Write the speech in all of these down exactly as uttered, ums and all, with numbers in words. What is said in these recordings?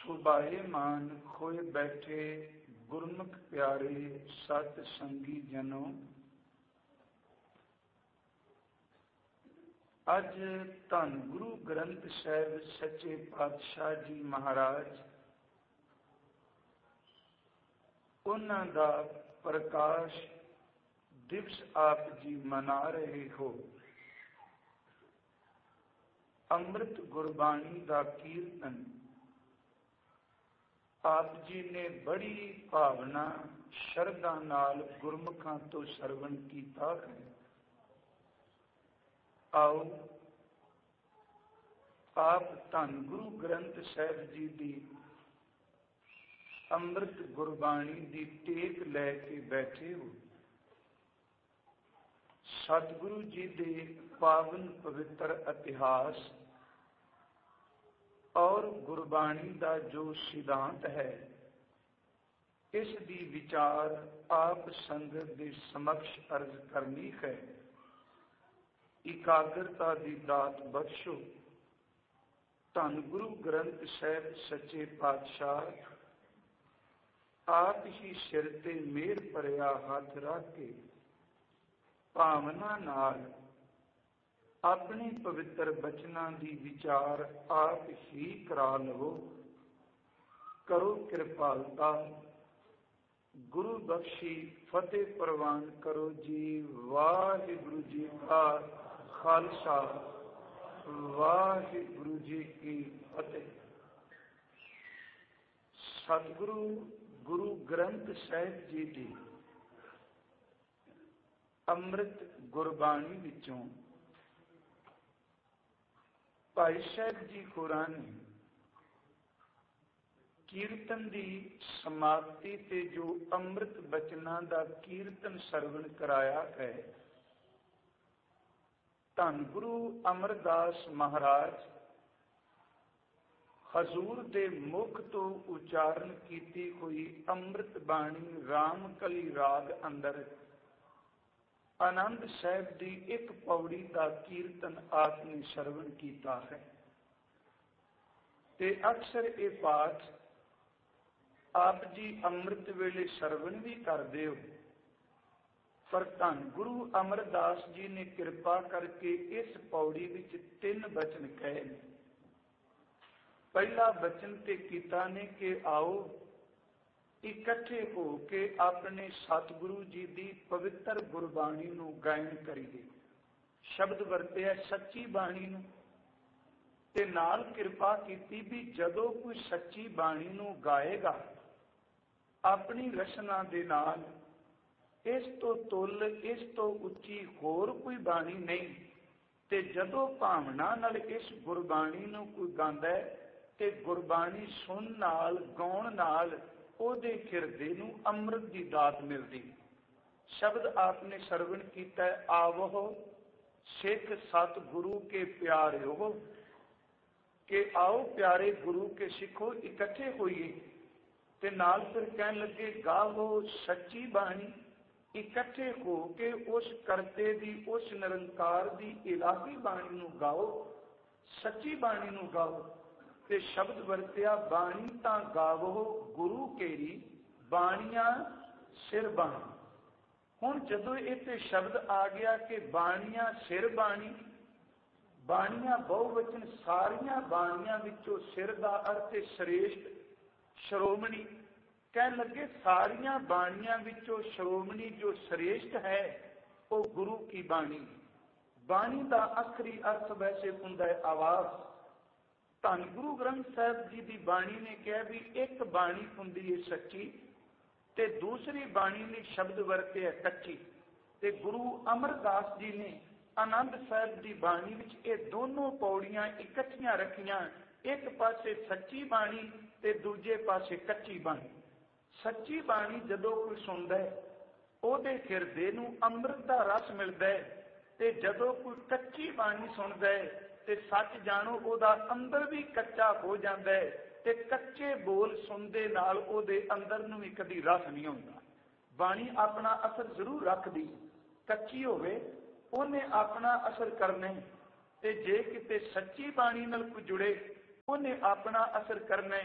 ਸੁਭਾਏਮਾਨ ਖੋਏ ਬੈਠੇ ਗੁਰਮੁਖ ਪਿਆਰੇ ਸਤ ਸੰਗੀ ਜਨੋ। ਅੱਜ ਧੰਨ ਗੁਰੂ ਗ੍ਰੰਥ ਸਾਹਿਬ ਸੱਚੇ ਪਾਤਸ਼ਾਹ ਜੀ ਮਹਾਰਾਜ, ਉਹਨਾਂ ਦਾ ਪ੍ਰਕਾਸ਼ ਦਿਵਸ ਆਪ ਜੀ ਮਨਾ ਰਹੇ ਹੋ। ਅੰਮ੍ਰਿਤ ਗੁਰਬਾਣੀ ਦਾ ਕੀਰਤਨ ਆਪ ਜੀ ਨੇ ਬੜੀ ਭਾਵਨਾ ਸ਼ਰਧਾ ਨਾਲ ਗੁਰਮੁਖਾਂ ਤੋਂ ਸਰਵਣ ਕੀਤਾ ਹੈ। ਆਓ ਆਪ ਧੰਨ ਗੁਰੂ ਗ੍ਰੰਥ ਸਾਹਿਬ ਜੀ ਦੀ ਅੰਮ੍ਰਿਤ ਗੁਰਬਾਣੀ ਦੀ ਟੇਕ ਲੈ ਕੇ ਬੈਠੇ ਹੋ। ਸਤਿਗੁਰੂ ਜੀ ਦੇ ਪਾਵਨ ਪਵਿੱਤਰ ਇਤਿਹਾਸ ਔਰ ਗੁਰਬਾਣੀ ਦਾ ਜੋ ਸਿਧਾਂਤ ਹੈ, ਇਸ ਦੀ ਵਿਚਾਰ ਆਪ ਸੰਗਤ ਦੇ ਸਮਕਸ਼ ਅਰਜ਼ ਕਰਨੀ ਹੈ। ਇਕਾਗਰਤਾ ਦੀ ਦਾਤ ਬਖਸ਼ੋ। ਧੰਨ ਗੁਰੂ ਗ੍ਰੰਥ ਸਾਹਿਬ ਸੱਚੇ ਪਾਤਸ਼ਾਹ ਆਪ ਹੀ ਸਿਰ ਤੇ ਮਿਹਰ ਭਰਿਆ ਹੱਥ ਰੱਖ ਕੇ ਭਾਵਨਾ ਨਾਲ ਆਪਣੇ ਪਵਿੱਤਰ ਬਚਨਾਂ ਦੀ ਵਿਚਾਰ ਆਪ ਹੀ ਕਰਾ ਲਵੋ। ਕਰੋ ਕਿਰਪਾਲਤਾ, ਗੁਰੂ ਬਖਸ਼ੀ ਫਤਿਹ ਪ੍ਰਵਾਨ ਕਰੋ ਜੀ। ਵਾਹਿਗੁਰੂ ਜੀ ਕਾ ਖਾਲਸਾ, ਵਾਹਿਗੁਰੂ ਜੀ ਕੀ ਫਤਿਹ। ਸਤਿਗੁਰੂ ਗੁਰੂ ਗ੍ਰੰਥ ਸਾਹਿਬ ਜੀ ਦੀ ਅੰਮ੍ਰਿਤ ਗੁਰਬਾਣੀ ਵਿੱਚੋਂ ਭਾਈ ਸਾਹਿਬ ਜੀ ਹੋਰਾਂ ਨੇ ਕੀਰਤਨ ਦੀ ਸਮਾਪਤੀ ਤੇ ਜੋ ਅੰਮ੍ਰਿਤ ਬਚਨਾਂ ਦਾ ਕੀਰਤਨ ਸਰਵਣ ਕਰਾਇਆ ਹੈ, ਧੰਨ ਗੁਰੂ ਅਮਰਦਾਸ ਮਹਾਰਾਜ ਹਜ਼ੂਰ ਦੇ ਮੁਖ ਤੋਂ ਉਚਾਰਨ ਕੀਤੀ ਹੋਈ ਅੰਮ੍ਰਿਤ ਬਾਣੀ ਰਾਮਕਲੀ ਰਾਗ ਅੰਦਰ ਆਨੰਦ ਸਾਹਿਬ ਦੀ ਇੱਕ ਪੌੜੀ ਦਾ ਕੀਰਤਨ ਆਪ ਨੇ ਸਰਵਣ ਕੀਤਾ ਹੈ। ਤੇ ਅਕਸਰ ਇਹ ਪਾਠ ਆਪ ਜੀ ਅੰਮ੍ਰਿਤ ਵੇਲੇ ਸਰਵਣ ਵੀ ਕਰਦੇ ਹੋ, ਪਰ ਧੰਨ ਗੁਰੂ ਅਮਰਦਾਸ ਜੀ ਨੇ ਕਿਰਪਾ ਕਰਕੇ ਇਸ ਪੌੜੀ ਵਿੱਚ ਤਿੰਨ ਬਚਨ ਕਹੇ ਨੇ। ਪਹਿਲਾ ਬਚਨ ਤੇ ਕੀਤਾ ਨੇ ਕਿ ਆਓ ਇਕੱਠੇ ਹੋ ਕੇ ਆਪਣੇ ਸਤਿਗੁਰੂ ਜੀ ਦੀ ਪਵਿੱਤਰ ਗੁਰਬਾਣੀ ਨੂੰ ਗਾਇਨ ਕਰੀਏ। ਸ਼ਬਦ ਵਰਤਿਆ ਸੱਚੀ ਬਾਣੀ ਨੂੰ, ਤੇ ਨਾਲ ਕਿਰਪਾ ਕੀਤੀ ਵੀ ਜਦੋਂ ਕੋਈ ਸੱਚੀ ਬਾਣੀ ਨੂੰ ਗਾਏਗਾ ਆਪਣੀ ਰਚਨਾ ਦੇ ਨਾਲ, ਇਸ ਤੋਂ ਤੁੱਲ ਇਸ ਤੋਂ ਉੱਚੀ ਹੋਰ ਕੋਈ ਬਾਣੀ ਨਹੀਂ। ਤੇ ਜਦੋਂ ਭਾਵਨਾ ਨਾਲ ਇਸ ਗੁਰਬਾਣੀ ਨੂੰ ਕੋਈ ਗਾਉਂਦਾ ਹੈ ਤੇ ਗੁਰਬਾਣੀ ਸੁਣਨ ਨਾਲ, ਗਾਉਣ ਨਾਲ ਉਹਦੇ ਹਿਰਦੇ ਨੂੰ ਅੰਮ੍ਰਿਤ ਦੀ ਦਾਤ ਮਿਲਦੀ। ਸ਼ਬਦ ਆਪਨੇ ਸਰਵਣ ਕੀਤਾ, ਆਵੋ ਸਿੱਖ ਸਤ ਗੁਰੂ ਕੇ ਪਿਆਰਿਓ, ਕਿ ਆਓ ਪਿਆਰੇ ਗੁਰੂ ਕੇ ਸਿੱਖੋ ਇਕੱਠੇ ਹੋਈਏ। ਤੇ ਨਾਲ ਫਿਰ ਕਹਿਣ ਲੱਗੇ ਗਾਵੋ ਸੱਚੀ ਬਾਣੀ, ਇਕੱਠੇ ਹੋ ਕੇ ਉਸ ਕਰਤੇ ਦੀ, ਉਸ ਨਿਰੰਕਾਰ ਦੀ ਇਲਾਹੀ ਬਾਣੀ ਨੂੰ ਗਾਓ, ਸੱਚੀ ਬਾਣੀ ਨੂੰ ਗਾਓ। ਤੇ ਸ਼ਬਦ ਵਰਤਿਆ ਬਾਣੀ ਤਾਂ ਗਾਵੋ ਗੁਰੂ ਕੇਰੀ, ਬਾਣੀਆਂ ਸਿਰ ਬਾਣੀ। ਹੁਣ ਜਦੋਂ ਇੱਥੇ ਸ਼ਬਦ ਆ ਗਿਆ ਕਿ ਬਾਣੀਆਂ ਸਿਰ ਬਾਣੀ, ਬਾਣੀਆਂ ਬਹੁਵਚਨ, ਸਾਰੀਆਂ ਬਾਣੀਆਂ ਵਿੱਚੋਂ ਸਿਰ ਦਾ ਅਰਥ ਹੈ ਸ੍ਰੇਸ਼ਟ, ਸ਼੍ਰੋਮਣੀ। ਕਹਿਣ ਲੱਗੇ ਸਾਰੀਆਂ ਬਾਣੀਆਂ ਵਿੱਚੋਂ ਸ਼੍ਰੋਮਣੀ ਜੋ ਸ੍ਰੇਸ਼ਟ ਹੈ ਉਹ ਗੁਰੂ ਕੀ ਬਾਣੀ। ਬਾਣੀ ਦਾ ਆਖਰੀ ਅਰਥ ਵੈਸੇ ਹੁੰਦਾ ਹੈ ਆਵਾਜ਼। ਧੰਨ ਗੁਰੂ ਗ੍ਰੰਥ ਸਾਹਿਬ ਜੀ ਦੀ ਬਾਣੀ ਨੇ ਕਿਹਾ ਵੀ ਇੱਕ ਬਾਣੀ ਹੁੰਦੀ ਹੈ ਸੱਚੀ, ਤੇ ਦੂਸਰੀ ਬਾਣੀ ਨੇ ਸ਼ਬਦ ਵਰਤੇ ਹੈ ਕੱਚੀ। ਤੇ ਗੁਰੂ ਅਮਰਦਾਸ ਜੀ ਨੇ ਆਨੰਦ ਸਾਹਿਬ ਦੀ ਬਾਣੀ ਵਿੱਚ ਇਹ ਦੋਨੋਂ ਪੌੜੀਆਂ ਇਕੱਠੀਆਂ ਰੱਖੀਆਂ, ਇੱਕ ਪਾਸੇ ਸੱਚੀ ਬਾਣੀ ਤੇ ਦੂਜੇ ਪਾਸੇ ਕੱਚੀ ਬਾਣੀ। ਸੱਚੀ ਬਾਣੀ ਜਦੋਂ ਕੋਈ ਸੁਣਦਾ ਹੈ ਉਹਦੇ ਹਿਰਦੇ ਨੂੰ ਅੰਮ੍ਰਿਤ ਦਾ ਰਸ ਮਿਲਦਾ ਹੈ, ਤੇ ਜਦੋਂ ਕੋਈ ਕੱਚੀ ਬਾਣੀ ਸੁਣਦਾ ਹੈ ਤੇ ਸੱਚ ਜਾਣੋ ਉਹਦਾ ਅੰਦਰ ਵੀ ਕੱਚਾ ਹੋ ਜਾਂਦਾ ਹੈ, ਤੇ ਕੱਚੇ ਬੋਲ ਸੁਣਦੇ ਨਾਲ ਉਹਦੇ ਅੰਦਰ ਨੂੰ ਵੀ ਕਦੀ ਰਸ ਨਹੀਂ ਹੁੰਦਾ। ਬਾਣੀ ਆਪਣਾ ਅਸਰ ਜ਼ਰੂਰ ਰੱਖਦੀ, ਕੱਚੀ ਹੋਵੇ ਉਹਨੇ ਆਪਣਾ ਅਸਰ ਕਰਨਾ, ਤੇ ਜੇ ਕਿਤੇ ਸੱਚੀ ਬਾਣੀ ਨਾਲ ਕੋਈ ਜੁੜੇ ਉਹਨੇ ਆਪਣਾ ਅਸਰ ਕਰਨਾ।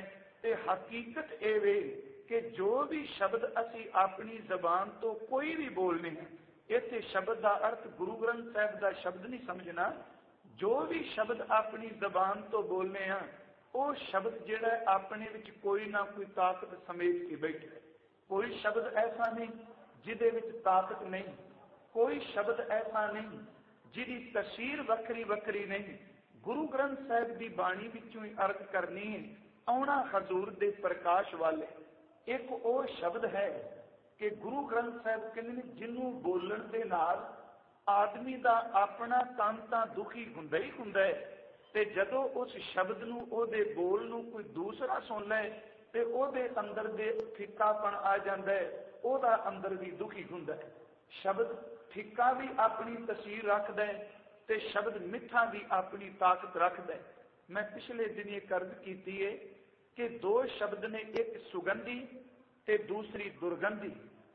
ਤੇ ਹਕੀਕਤ ਇਹ ਵੇ ਕਿ ਜੋ ਵੀ ਸ਼ਬਦ ਅਸੀਂ ਆਪਣੀ ਜ਼ਬਾਨ ਤੋਂ ਕੋਈ ਵੀ ਬੋਲਨੇ ਹਾਂ, ਇੱਥੇ ਸ਼ਬਦ ਦਾ ਅਰਥ ਗੁਰੂ ਗ੍ਰੰਥ ਸਾਹਿਬ ਦਾ ਸ਼ਬਦ ਨਹੀਂ ਸਮਝਣਾ। ਜੋ ਵੀ ਸ਼ਬਦ ਆਪਣੀ ਜ਼ਬਾਨ ਤੋਂ ਬੋਲਨੇ ਹਾਂ, ਉਹ ਸ਼ਬਦ ਜਿਹੜਾ ਆਪਣੇ ਵਿੱਚ ਕੋਈ ਨਾ ਕੋਈ ਤਾਕਤ ਸਮੇਟ ਕੇ ਬੈਠਾ ਹੈ। ਕੋਈ ਸ਼ਬਦ ਐਸਾ ਨਹੀਂ ਜਿਹਦੇ ਵਿੱਚ ਤਾਕਤ ਨਹੀਂ, ਕੋਈ ਸ਼ਬਦ ਐਸਾ ਨਹੀਂ ਜਿਹਦੀ ਤਸੀਰ ਵੱਖਰੀ ਵੱਖਰੀ ਨਹੀਂ। ਗੁਰੂ ਗ੍ਰੰਥ ਸਾਹਿਬ ਦੀ ਬਾਣੀ ਵਿੱਚੋਂ ਹੀ ਅਰਥ ਕਰਨੀ ਹੈ। ਆਉਣਾ ਹਜ਼ੂਰ ਦੇ ਪ੍ਰਕਾਸ਼ ਵਾਲੇ ਇੱਕ ਉਹ ਸ਼ਬਦ ਹੈ ਕਿ ਗੁਰੂ ਗ੍ਰੰਥ ਸਾਹਿਬ ਕਹਿੰਦੇ ਨੇ ਜਿਹਨੂੰ ਬੋਲਣ ਦੇ ਨਾਲ ਆਦਮੀ ਦਾ ਆਪਣਾ ਤਨ ਤਾਂ ਦੁਖੀ ਹੁੰਦਾ ਹੀ ਹੁੰਦਾ ਹੈ, ਤੇ ਜਦੋਂ ਉਸ ਸ਼ਬਦ ਨੂੰ, ਉਹਦੇ ਬੋਲ ਨੂੰ ਕੋਈ ਦੂਸਰਾ ਸੁਣ ਲੈ ਤੇ ਉਹਦੇ ਅੰਦਰ ਦੇ ਫਿੱਕਾਪਣ ਆ ਜਾਂਦਾ ਹੈ, ਉਹਦਾ ਅੰਦਰ ਵੀ ਦੁਖੀ ਹੁੰਦਾ ਹੈ। ਸ਼ਬਦ ਫਿੱਕਾ ਵੀ ਆਪਣੀ ਤਸੀਰ ਰੱਖਦਾ ਹੈ ਤੇ ਸ਼ਬਦ ਮਿੱਠਾ ਵੀ ਆਪਣੀ ਤਾਕਤ ਰੱਖਦਾ ਹੈ। ਮੈਂ ਪਿਛਲੇ ਦਿਨ ਇਹ ਕਰਦ ਕੀਤੀ ਹੈ ਕਿ ਦੋ ਸ਼ਬਦ ਨੇ, ਇੱਕ ਸੁਗੰਧੀ ਤੇ ਦੂਸਰੀ ਦੁਰਗੰਧੀ।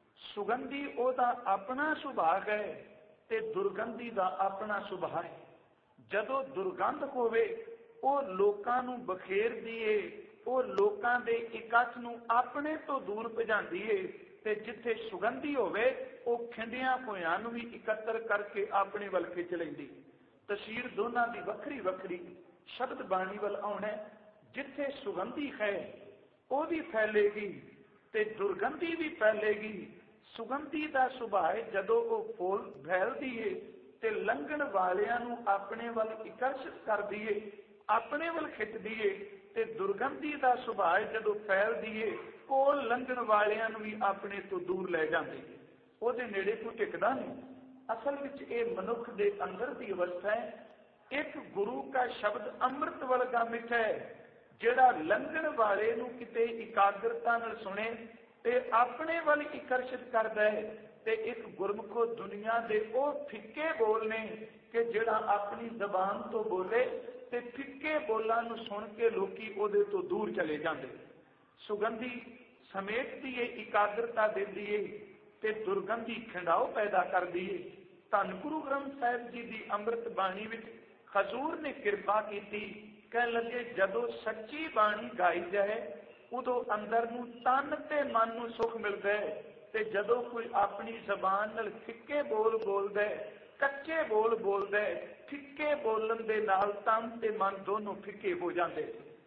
ਸੁਗੰਧੀ ਉਹਦਾ ਆਪਣਾ ਸੁਭਾਅ ਹੈ ਤੇ ਦੁਰਗੰਧੀ ਦਾ ਆਪਣਾ ਸੁਭਾਅ ਹੈ। ਜਦੋਂ ਦੁਰਗੰਧ ਹੋਵੇ ਉਹ ਲੋਕਾਂ ਨੂੰ ਬਖੇਰਦੀ ਏ, ਉਹ ਲੋਕਾਂ ਦੇ ਇਕੱਠ ਨੂੰ ਆਪਣੇ ਤੋਂ ਦੂਰ ਭਜਾਉਂਦੀ ਏ, ਤੇ ਜਿੱਥੇ ਸੁਗੰਧੀ ਹੋਵੇ ਉਹ ਖਿੰਡਿਆਂ ਹੋਇਆਂ ਨੂੰ ਵੀ ਇਕੱਤਰ ਕਰਕੇ ਆਪਣੇ ਵੱਲ ਖਿੱਚ ਲੈਂਦੀ। ਤਸੀਰ ਦੋਨਾਂ ਦੀ ਵੱਖਰੀ ਵੱਖਰੀ। ਸ਼ਬਦ ਬਾਣੀ ਵੱਲ ਆਉਣਾ, ਜਿੱਥੇ ਸੁਗੰਧੀ ਹੈ ਉਹ ਵੀ ਫੈਲੇਗੀ ਤੇ ਦੁਰਗੰਧੀ ਵੀ ਫੈਲੇਗੀ। ਸੁਗੰਧੀ ਦਾ ਸੁਭਾਅ ਜਦੋਂ ਉਹ ਫੁੱਲ ਫੈਲਦੀ ਏ ਤੇ ਲੰਘਣ ਵਾਲਿਆਂ ਨੂੰ ਆਪਣੇ ਵੱਲ ਆਕਰਸ਼ਿਤ ਕਰਦੀ ਏ, ਆਪਣੇ ਵੱਲ ਖਿੱਚਦੀ ਏ, ਤੇ ਦੁਰਗੰਧੀ ਦਾ ਸੁਭਾਅ ਜਦੋਂ ਫੈਲਦੀ ਏ ਕੋਲ ਲੰਘਣ ਵਾਲਿਆਂ ਨੂੰ ਵੀ ਆਪਣੇ ਤੋਂ ਦੂਰ ਲੈ ਜਾਂਦੀ ਏ, ਉਹਦੇ ਨੇੜੇ ਕੋਈ ਟਿਕਦਾ ਨਹੀਂ। ਅਸਲ ਵਿੱਚ ਇਹ ਮਨੁੱਖ ਦੇ ਅੰਦਰ ਦੀ ਅਵਸਥਾ ਹੈ। ਇੱਕ ਗੁਰੂ ਦਾ ਸ਼ਬਦ ਅੰਮ੍ਰਿਤ ਵਰਗਾ ਮਿੱਠਾ ਹੈ, ਜਿਹੜਾ ਲੰਘਣ ਵਾਲੇ ਨੂੰ ਕਿਤੇ ਇਕਾਗਰਤਾ ਨਾਲ ਸੁਣੇ ਤੇ ਆਪਣੇ ਵੱਲ ਆਕਰਸ਼ਿਤ ਕਰਦਾ ਹੈ। ਤੇ ਇੱਕ ਗੁਰਮੁਖੋ ਦੁਨੀਆ ਦੇ ਉਹ ਫਿੱਕੇ ਬੋਲ ਨੇ ਕਿ ਜਿਹੜਾ ਆਪਣੀ ਜ਼ਬਾਨ ਤੋਂ ਬੋਲੇ ਤੇ ਫਿੱਕੇ ਬੋਲਾਂ ਨੂੰ ਸੁਣ ਕੇ ਲੋਕੀ ਉਹਦੇ ਤੋਂ ਦੂਰ ਚਲੇ ਜਾਂਦੇ। ਸੁਗੰਧੀ ਸਮੇਟਦੀ ਏ, ਇਕਾਗਰਤਾ ਦਿੰਦੀ ਏ, ਤੇ ਦੁਰਗੰਧੀ ਖਿੰਡਾਓ ਪੈਦਾ ਕਰਦੀ ਏ। ਧੰਨ ਗੁਰੂ ਗ੍ਰੰਥ ਸਾਹਿਬ ਜੀ ਦੀ ਅੰਮ੍ਰਿਤ ਬਾਣੀ ਵਿੱਚ ਹਜ਼ੂਰ ਨੇ ਕਿਰਪਾ ਕੀਤੀ। ਕਹਿਣ ਲੱਗੇ ਜਦੋਂ ਸੱਚੀ ਬਾਣੀ ਗਾਈ ਜਾਏ ਉਦੋਂ ਅੰਦਰ ਨੂੰ ਤਨ ਤੇ ਮਨ ਨੂੰ ਸੁੱਖ ਮਿਲਦਾ ਹੈ, ਤੇ ਜਦੋਂ ਕੋਈ ਆਪਣੀ ਜ਼ਬਾਨ ਨਾਲ ਫਿੱਕੇ ਬੋਲ ਬੋਲਦਾ ਹੈ, ਕੱਚੇ ਬੋਲ ਬੋਲਦਾ ਹੈ, ਫਿੱਕੇ ਬੋਲਣ ਦੇ ਨਾਲ ਤਨ ਤੇ ਮਨ ਦੋਨੋਂ ਫਿੱਕੇ ਹੋ ਜਾਂਦੇ।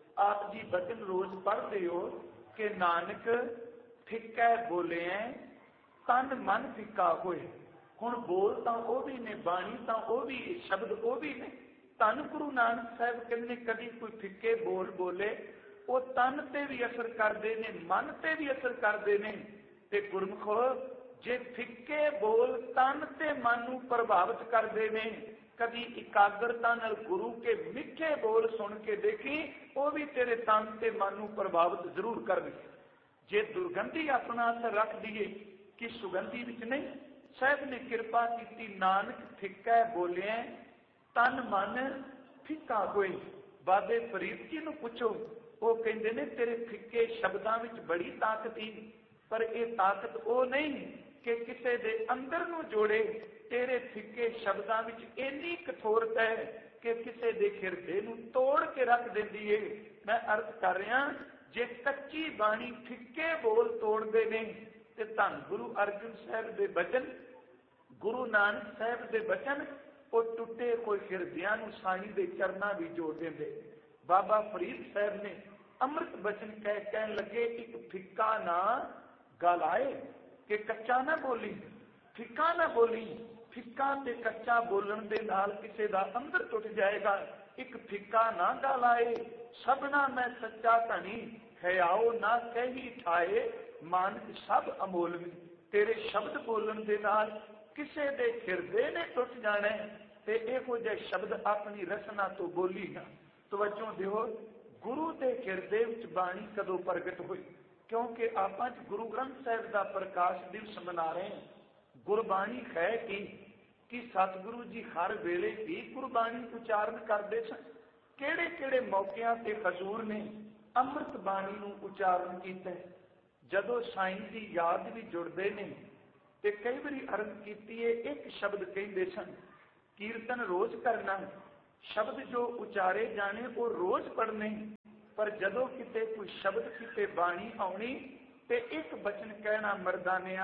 ਆਪ ਜੀ ਬਚਨ ਰੋਜ਼ ਪੜ੍ਹਦੇ ਹੋ ਕਿ ਨਾਨਕ ਫਿੱਕਾ ਬੋਲਿਆ ਤਨ ਮਨ ਫਿੱਕਾ ਹੋਏ। ਹੁਣ ਬੋਲ ਤਾਂ ਉਹ ਵੀ ਨੇ, ਬਾਣੀ ਤਾਂ ਉਹ ਵੀ, ਸ਼ਬਦ ਉਹ ਵੀ ਨੇ। ਧੰਨ ਗੁਰੂ ਨਾਨਕ ਸਾਹਿਬ ਕਹਿੰਦੇ ਕਦੀ ਕੋਈ ਫਿੱਕੇ ਬੋਲ ਬੋਲੇ ਉਹ ਤਨ ਤੇ ਵੀ ਅਸਰ ਕਰਦੇ ਨੇ, ਮਨ ਤੇ ਵੀ ਅਸਰ ਕਰਦੇ ਨੇ। ਤੇ ਗੁਰਮੁਖੋ ਜੇ ਫਿੱਕੇ ਬੋਲ ਤਨ ਤੇ ਮਨ ਨੂੰ ਪ੍ਰਭਾਵਿਤ ਕਰਦੇ ਨੇ, ਕਦੀ ਇਕਾਗਰਤਾ ਨਾਲ ਗੁਰੂ ਕੇ ਮਿੱਠੇ ਬੋਲ ਸੁਣ ਕੇ ਦੇਖੀ, ਉਹ ਵੀ ਤੇਰੇ ਤਨ ਤੇ ਮਨ ਨੂੰ ਪ੍ਰਭਾਵਿਤ ਜ਼ਰੂਰ ਕਰਨਗੇ। ਜੇ ਦੁਰਗੰਧੀ ਆਪਣਾ ਅਸਰ ਰੱਖਦੀ ਏ ਕਿ ਸੁਗੰਧੀ ਵਿੱਚ ਨਹੀਂ। ਸਾਹਿਬ ਨੇ ਕਿਰਪਾ ਕੀਤੀ, ਨਾਨਕ ਫਿੱਕਾ ਬੋਲਿਆ ਤਨ ਮਨ ਫਿੱਕਾ ਹੋਏ। ਬਾਬੇ ਫਰੀਦ ਜੀ ਨੂੰ ਪੁੱਛੋ, ਉਹ ਕਹਿੰਦੇ ਨੇ ਤੇਰੇ ਫਿੱਕੇ ਸ਼ਬਦਾਂ ਵਿੱਚ ਬੜੀ ਤਾਕਤ ਈ, ਪਰ ਇਹ ਤਾਕਤ ਉਹ ਨਹੀਂ ਕਿ ਕਿਸੇ ਦੇ ਅੰਦਰ ਨੂੰ ਜੋੜੇ। ਤੇਰੇ ਫਿੱਕੇ ਸ਼ਬਦਾਂ ਵਿੱਚ ਇੰਨੀ ਕਠੋਰਤਾ ਹੈ ਕਿ ਕਿਸੇ ਦੇ ਹਿਰਦੇ ਨੂੰ ਤੋੜ ਕੇ ਰੱਖ ਦਿੰਦੀ ਏ। ਮੈਂ ਅਰਥ ਕਰ ਰਿਹਾ, ਜੇ ਕੱਚੀ ਬਾਣੀ ਫਿੱਕੇ ਬੋਲ ਤੋੜਦੇ ਨੇ ਤੇ ਧੰਨ ਗੁਰੂ ਅਰਜਨ ਸਾਹਿਬ ਦੇ ਬਚਨ, ਗੁਰੂ ਨਾਨਕ ਸਾਹਿਬ ਦੇ ਬਚਨ, ਉਹ ਟੁੱਟੇ ਹੋਏ ਹਿਰਦਿਆਂ ਨੂੰ ਸਾਈਂ ਦੇ ਚਰਨਾਂ ਵੀ ਜੋੜ ਦਿੰਦੇ। ਬਾਬਾ ਫਰੀਦ ਸਾਹਿਬ ਨੇ ਅੰਮ੍ਰਿਤ ਬਚਨ ਕਹਿ ਕਹਿਣ ਲੱਗੇ, ਇੱਕ ਫਿੱਕਾ ਨਾ ਗਾਲਾਏ ਕਿ ਕੱਚਾ ਨਾ ਬੋਲੀ, ਫਿੱਕਾ ਨਾ ਬੋਲੀ। ਫਿੱਕਾ ਤੇ ਕੱਚਾ ਬੋਲਣ ਦੇ ਨਾਲ ਕਿਸੇ ਦਾ ਅੰਦਰ ਟੁੱਟ ਜਾਏਗਾ। ਇੱਕ ਫਿੱਕਾ ਨਾ ਗਾਲਾਏ ਸਭਨਾ ਮੈਂ ਸੱਚਾ ਧਨੀ, ਹਿਆਓ ਨਾ ਕਹੀ ਠਾਏ ਮਾਨਕ ਸਭ ਅਮੋਲਵੀ। ਤੇਰੇ ਸ਼ਬਦ ਬੋਲਣ ਦੇ ਨਾਲ ਕਿਸੇ ਦੇ ਹਿਰਦੇ ਨੇ ਟੁੱਟ ਜਾਣਾ, ਤੇ ਇਹੋ ਜਿਹੇ ਸ਼ਬਦ ਆਪਣੀ ਰਸਨਾ ਤੋਂ ਬੋਲੀ ਨਾ। ਤਵੱਜੋ ਦਿਓ, ਗੁਰੂ ਦੇ ਹਿਰਦੇ ਵਿੱਚ ਬਾਣੀ ਕਦੋਂ ਪ੍ਰਗਟ ਹੋਈ? ਕਿਉਂਕਿ ਆਪਾਂ ਅੱਜ ਗੁਰੂ ਗ੍ਰੰਥ ਸਾਹਿਬ ਦਾ ਪ੍ਰਕਾਸ਼ ਦਿਵਸ ਮਨਾ ਰਹੇ ਹਾਂ। ਗੁਰਬਾਣੀ ਹੈ ਕਿ ਕਿ ਸਤਿਗੁਰੂ ਜੀ ਹਰ ਵੇਲੇ ਹੀ ਗੁਰਬਾਣੀ ਉਚਾਰਨ ਕਰਦੇ ਸਨ। ਕਿਹੜੇ ਕਿਹੜੇ ਮੌਕਿਆਂ ਤੇ ਹਜ਼ੂਰ ਨੇ ਅੰਮ੍ਰਿਤ ਬਾਣੀ ਨੂੰ ਉਚਾਰਨ ਕੀਤਾ? ਜਦੋਂ ਸਾਈਂ ਦੀ ਯਾਦ ਵੀ ਜੁੜਦੇ ਨੇ ਤੇ ਕਈ ਵਾਰੀ ਅਰਜ਼ ਕੀਤੀ ਹੈ, ਇੱਕ ਸ਼ਬਦ ਕਹਿੰਦੇ ਸਨ, ਕੀਰਤਨ ਰੋਜ਼ ਕਰਨਾ, ਸ਼ਬਦ ਜੋ ਉਚਾਰੇ ਜਾਣੇ ਉਹ ਰੋਜ਼ ਪੜ੍ਹਨੇ, पर जदों किते कोई शब्द किते बाणी आउणी ते एक बचन कहना मर्दानिया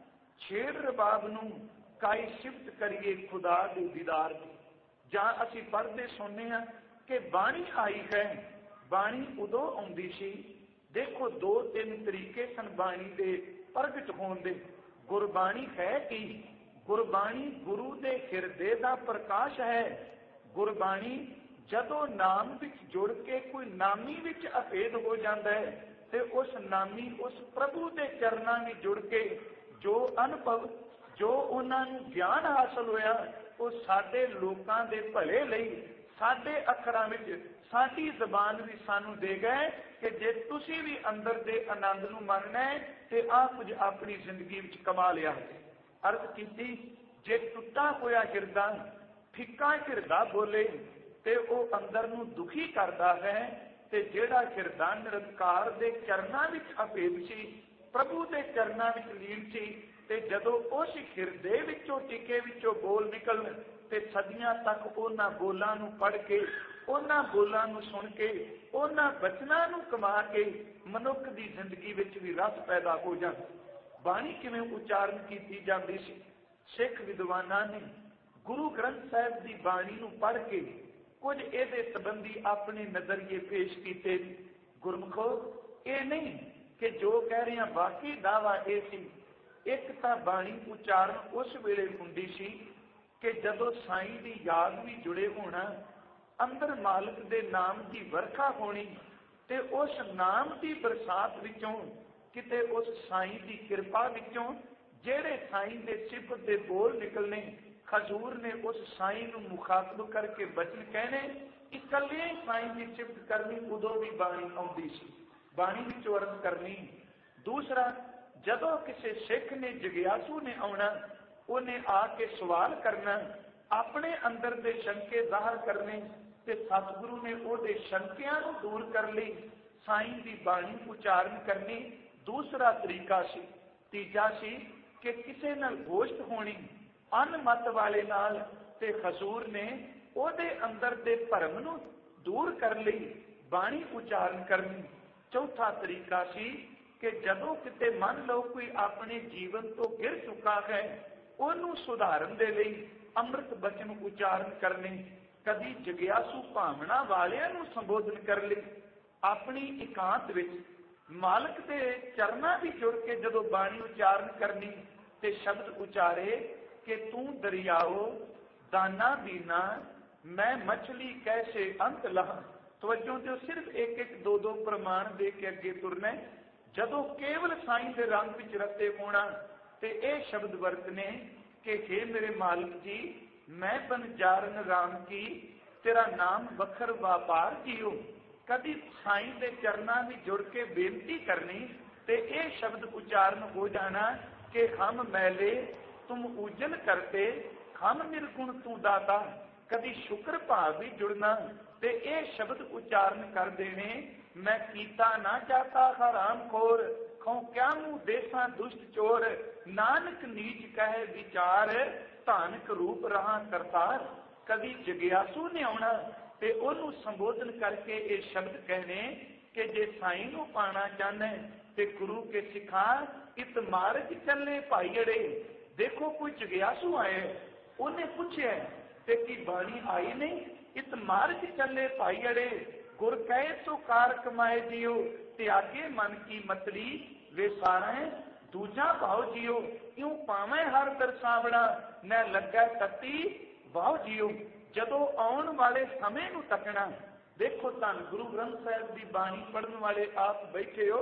छेड़ रबाब नूं काई सिफत करिए खुदा दे दीदार दी। जां असीं पढ़दे सुनने हां कि बाणी आई है, बाणी उदों आउंदी सी। देखो दो तीन तरीके सन बाणी दे प्रगट होण दे। गुरबाणी है कि गुरबाणी गुरु दे हिरदे दा प्रकाश है। गुरबाणी जदों नाम विच जुड़ के कोई नामी विच अभेद हो जाता है तो उस नामी उस प्रभु के चरणों में जुड़ के जो अनुभव जो उन्होंने ज्ञान हासिल होया वो साडे लोकां दे भले लई साडे अखरां विच साडी जबान भी सानू दे गए कि जे तुसी भी अंदर दे आनंद नूं मनना है ते आ कुछ अपनी जिंदगी विच कमा लिया है। अर्थ कीती जे टुटा होया हिरदा फिक्का हिरदा बोले ते वो अंदर नूं दुखी करता है। ते जिहड़ा हिरदा निरंकार दे चरनां विच अभेद सी प्रभु दे चरनां विच लीन सी ते जदों उस हिरदे विचों टिके विचों बोल निकलन ते सदियां तक उन्हां बोलां नूं पढ़ के उन्हां बोलां नूं सुन के उन्हां बचनां नूं कमा के मनुख दी जिंदगी विच भी रस पैदा हो जाए। बाणी किवें उचारण कीती जांदी सी? सिख विद्वानां ने गुरु ग्रंथ साहिब दी बाणी नूं पढ़ के कुछ इहदे संबंधी अपने नजरिए पेश किए। गुरमुखो ये नहीं कि जो कह रहे हैं बाकी दावा ये सी। एक तां बाणी उचारण उस वेले हुंदी सी कि जदों साईं दी याद भी जुड़े होना अंदर मालिक दे नाम की वर्खा होनी ते उस नाम की बरसात विचों किते उस साईं की कृपा विचों जेड़े साईं दे सिफत दे बोल निकलने खजूर ने उस साईं नूं मुखातब करके बचन कहने इकल्ले साईं की सिफत करनी उदों भी बाणी आउंदी सी। बाणी विचों अर्थ करनी। दूसरा जदों किसी सिख ने जगियासू ने आउणा उन्हें आके सवाल करना अपने अंदर दे शंके जाहिर करने ते सतगुरु ने उहदे शंकियां नूं दूर कर लई साईं दी बाणी उचारण करनी दूसरा तरीका सी। तीजा सी कि किसी नाल गोश्त होनी अनमत वाले नाल ते हजूर ने उहदे अंदर दे भरम नूं दूर कर लई बाणी उचारण करनी। चौथा तरीका सी कि जदों किते मान लो कोई अपने जीवन तो गिर चुका है उन्होंने सुधारन दे लई अमृत बचन उचारण करने। कदी जगियासू भावना वालियां नूं संबोधन कर लई अपनी एकांत विच मालिक दे चरनां भी जुड़ के जदों बाणी उचारण करनी ते शब्द उचारे कि तू दरियाओ दाना दीना मैं मछली कैसे अंत लहा। तवज्जो दिओ सिर्फ एक एक दो दो प्रमाण दे के अगे तुरना। जदों केवल साईं दे रंग विच रते होना ते यह शब्द वरतने कि हे मेरे मालिक जी मैं बनजारन राम की तेरा नाम बखर व्यापार जियो। कभी साईं दे चरना भी जुड़ के बेनती करनी ते यह शब्द उच्चारण हो जाना कि हम मैले तुम उजल करते हम निर्गुण तू दाता। कभी शुक्र भाव भी जुड़ना ते यह शब्द उच्चारण कर देने मैं कीता ना जाता हराम खोर खौ क्या मुँह देसा दुष्ट चोर नानक नीच कहे विचार धानक रूप रहा करतार। कभी जगियासू ने आना ते ओनू संबोधन करके ये शब्द कहने कि जे साईं नूं पाना चाहना ते गुरु के सिखा इत मार्ग चलने भाई अड़े। देखो कोई जगियासू आए उन्हें पूछे ते की बाणी आई नहीं इत मार्ग चले भाई अड़े गुर कहे तो कार कमाए जियो त्यागे मन की मतली वे सारे दूजा भाव जियो यूं पावे हर दरसावड़ा न लगा तत्ती भाव जियो। जदों आउण वाले समय नूं तकना देखो धन गुरु ग्रंथ साहिब की बाणी पढ़न वाले आप बैठे हो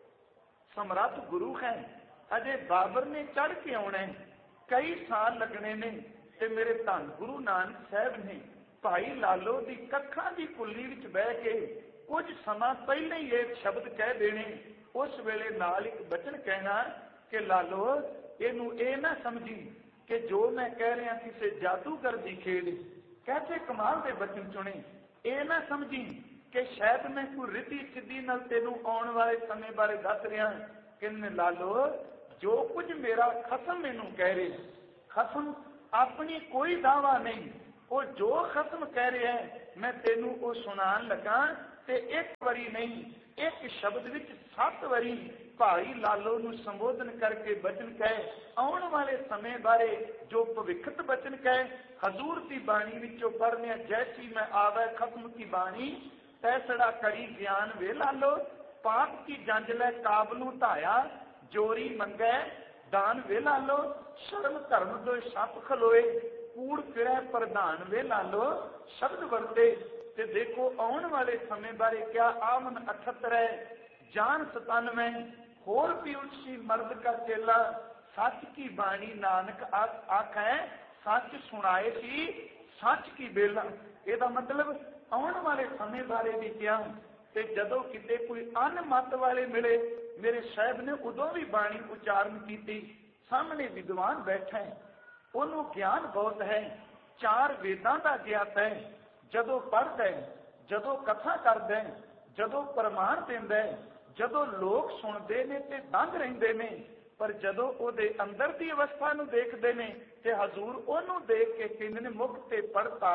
समर्थ गुरु है अजे बाबर ने चढ़ के आना है कई साल लगने ने ते मेरे धन गुरु नानक साहब ने भाई लालो की कखा की कुल्ली विच बह के कुछ समा पहले ही एक शब्द कह देने उस वेले नाल एक बचन कहना कि लालो इनू ये ना समझी कि जो मैं कह रहा किसी जादूगर की खेड। कैसे कमाल के बचन चुने। ये ना समझी कि शायद मैं कोई रिद्धि सिद्धि नाल तेनू आने वाले समय बारे दस रहा कि लालो जो कुछ मेरा खसम मैनू कह रहे खसम अपनी कोई दावा नहीं वो जो खत्म कह रहा है मैं तेनू वो सुनान लगा ਤੇ ਇੱਕ ਵਾਰੀ ਨਹੀਂ, ਇੱਕ ਸ਼ਬਦ ਵਿੱਚ ਸੱਤ ਵਾਰੀ ਭਾਈ ਲਾਲੋ ਨੂੰ ਸੰਬੋਧਨ ਕਰਕੇ ਬਚਨ ਕਹੇ, ਆਉਣ ਵਾਲੇ ਸਮੇਂ ਬਾਰੇ ਜੋ ਭਵਿੱਖਤ ਬਚਨ ਕਹੇ। ਹਜ਼ੂਰ ਦੀ ਬਾਣੀ ਵਿੱਚੋਂ ਪੜ੍ਹਨੇ, ਜੈਸੀ ਮੈਂ ਆਵੇ ਖਤਮ ਕੀ ਬਾਣੀ, ਤੈਸੜਾ ਕਰੀ ਗਿਆਨ ਵੇ ਲਾਲੋ, ਪਾਪ ਕੀ ਜੰਜ ਲੈ ਕਾਬ ਨੂੰ ਢਾਇਆ, ਜੋਰੀ ਮੰਗੈ ਦਾਨ ਵੇ ਲਾਲੋ, ਸ਼ਰਮ ਧਰਮ ਦੋ ਸੱਪ ਖਲੋਏ, ਕੂੜ ਫਿਰੈ ਪ੍ਰਧਾਨ ਵੇ ਲਾਲੋ। ਸ਼ਬਦ ਵਰਤੇ ਤੇ ਦੇਖੋ ਆਉਣ ਵਾਲੇ ਸਮੇਂ ਬਾਰੇ ਕਿਆ, ਆਮਨ ਅਠੱਤਰ ਹੈ ਜਾਨ ਸਤਾਨਵੇਂ, ਹੋਰ ਵੀ ਉੱਚੀ ਮਰਦ ਕਾ ਚੇਲਾ, ਸੱਚ ਕੀ ਬਾਣੀ ਨਾਨਕ ਆਖੈ, ਸੱਚ ਸੁਣਾਏ ਸੀ ਸੱਚ ਕੀ ਬੇਲਾ। ਇਹਦਾ ਮਤਲਬ ਆਉਣ ਵਾਲੇ ਸਮੇਂ ਬਾਰੇ ਵੀ ਕਿਹਾ। ਤੇ ਜਦੋਂ ਕਿਤੇ ਕੋਈ ਅਨਮਤ ਵਾਲੇ ਮਿਲੇ, ਮੇਰੇ ਸਾਹਿਬ ਨੇ ਉਦੋਂ ਵੀ ਬਾਣੀ ਉਚਾਰਨ ਕੀਤੀ। ਸਾਹਮਣੇ ਵਿਦਵਾਨ ਬੈਠਾ, ਉਹਨੂੰ ਗਿਆਨ ਬਹੁਤ ਹੈ, ਚਾਰ ਵੇਦਾਂ ਦਾ ਗਿਆਤ ਹੈ। ਜਦੋਂ ਪੜ੍ਹਦਾ, ਜਦੋਂ ਕਥਾ ਕਰਦਾ, ਜਦੋਂ ਪ੍ਰਮਾਣ ਦਿੰਦਾ, ਜਦੋਂ ਲੋਕ ਸੁਣਦੇ ਨੇ ਤੇ ਦੰਗ ਰਹਿੰਦੇ ਨੇ, ਪਰ ਜਦੋਂ ਉਹਦੇ ਅੰਦਰ ਦੀ ਅਵਸਥਾ ਨੂੰ ਦੇਖਦੇ ਨੇ ਤੇ ਹਜ਼ੂਰ ਉਹਨੂੰ ਦੇਖ ਕੇ ਕਹਿੰਦੇ ਨੇ, ਮੁਖ ਤੇ ਪੜਤਾ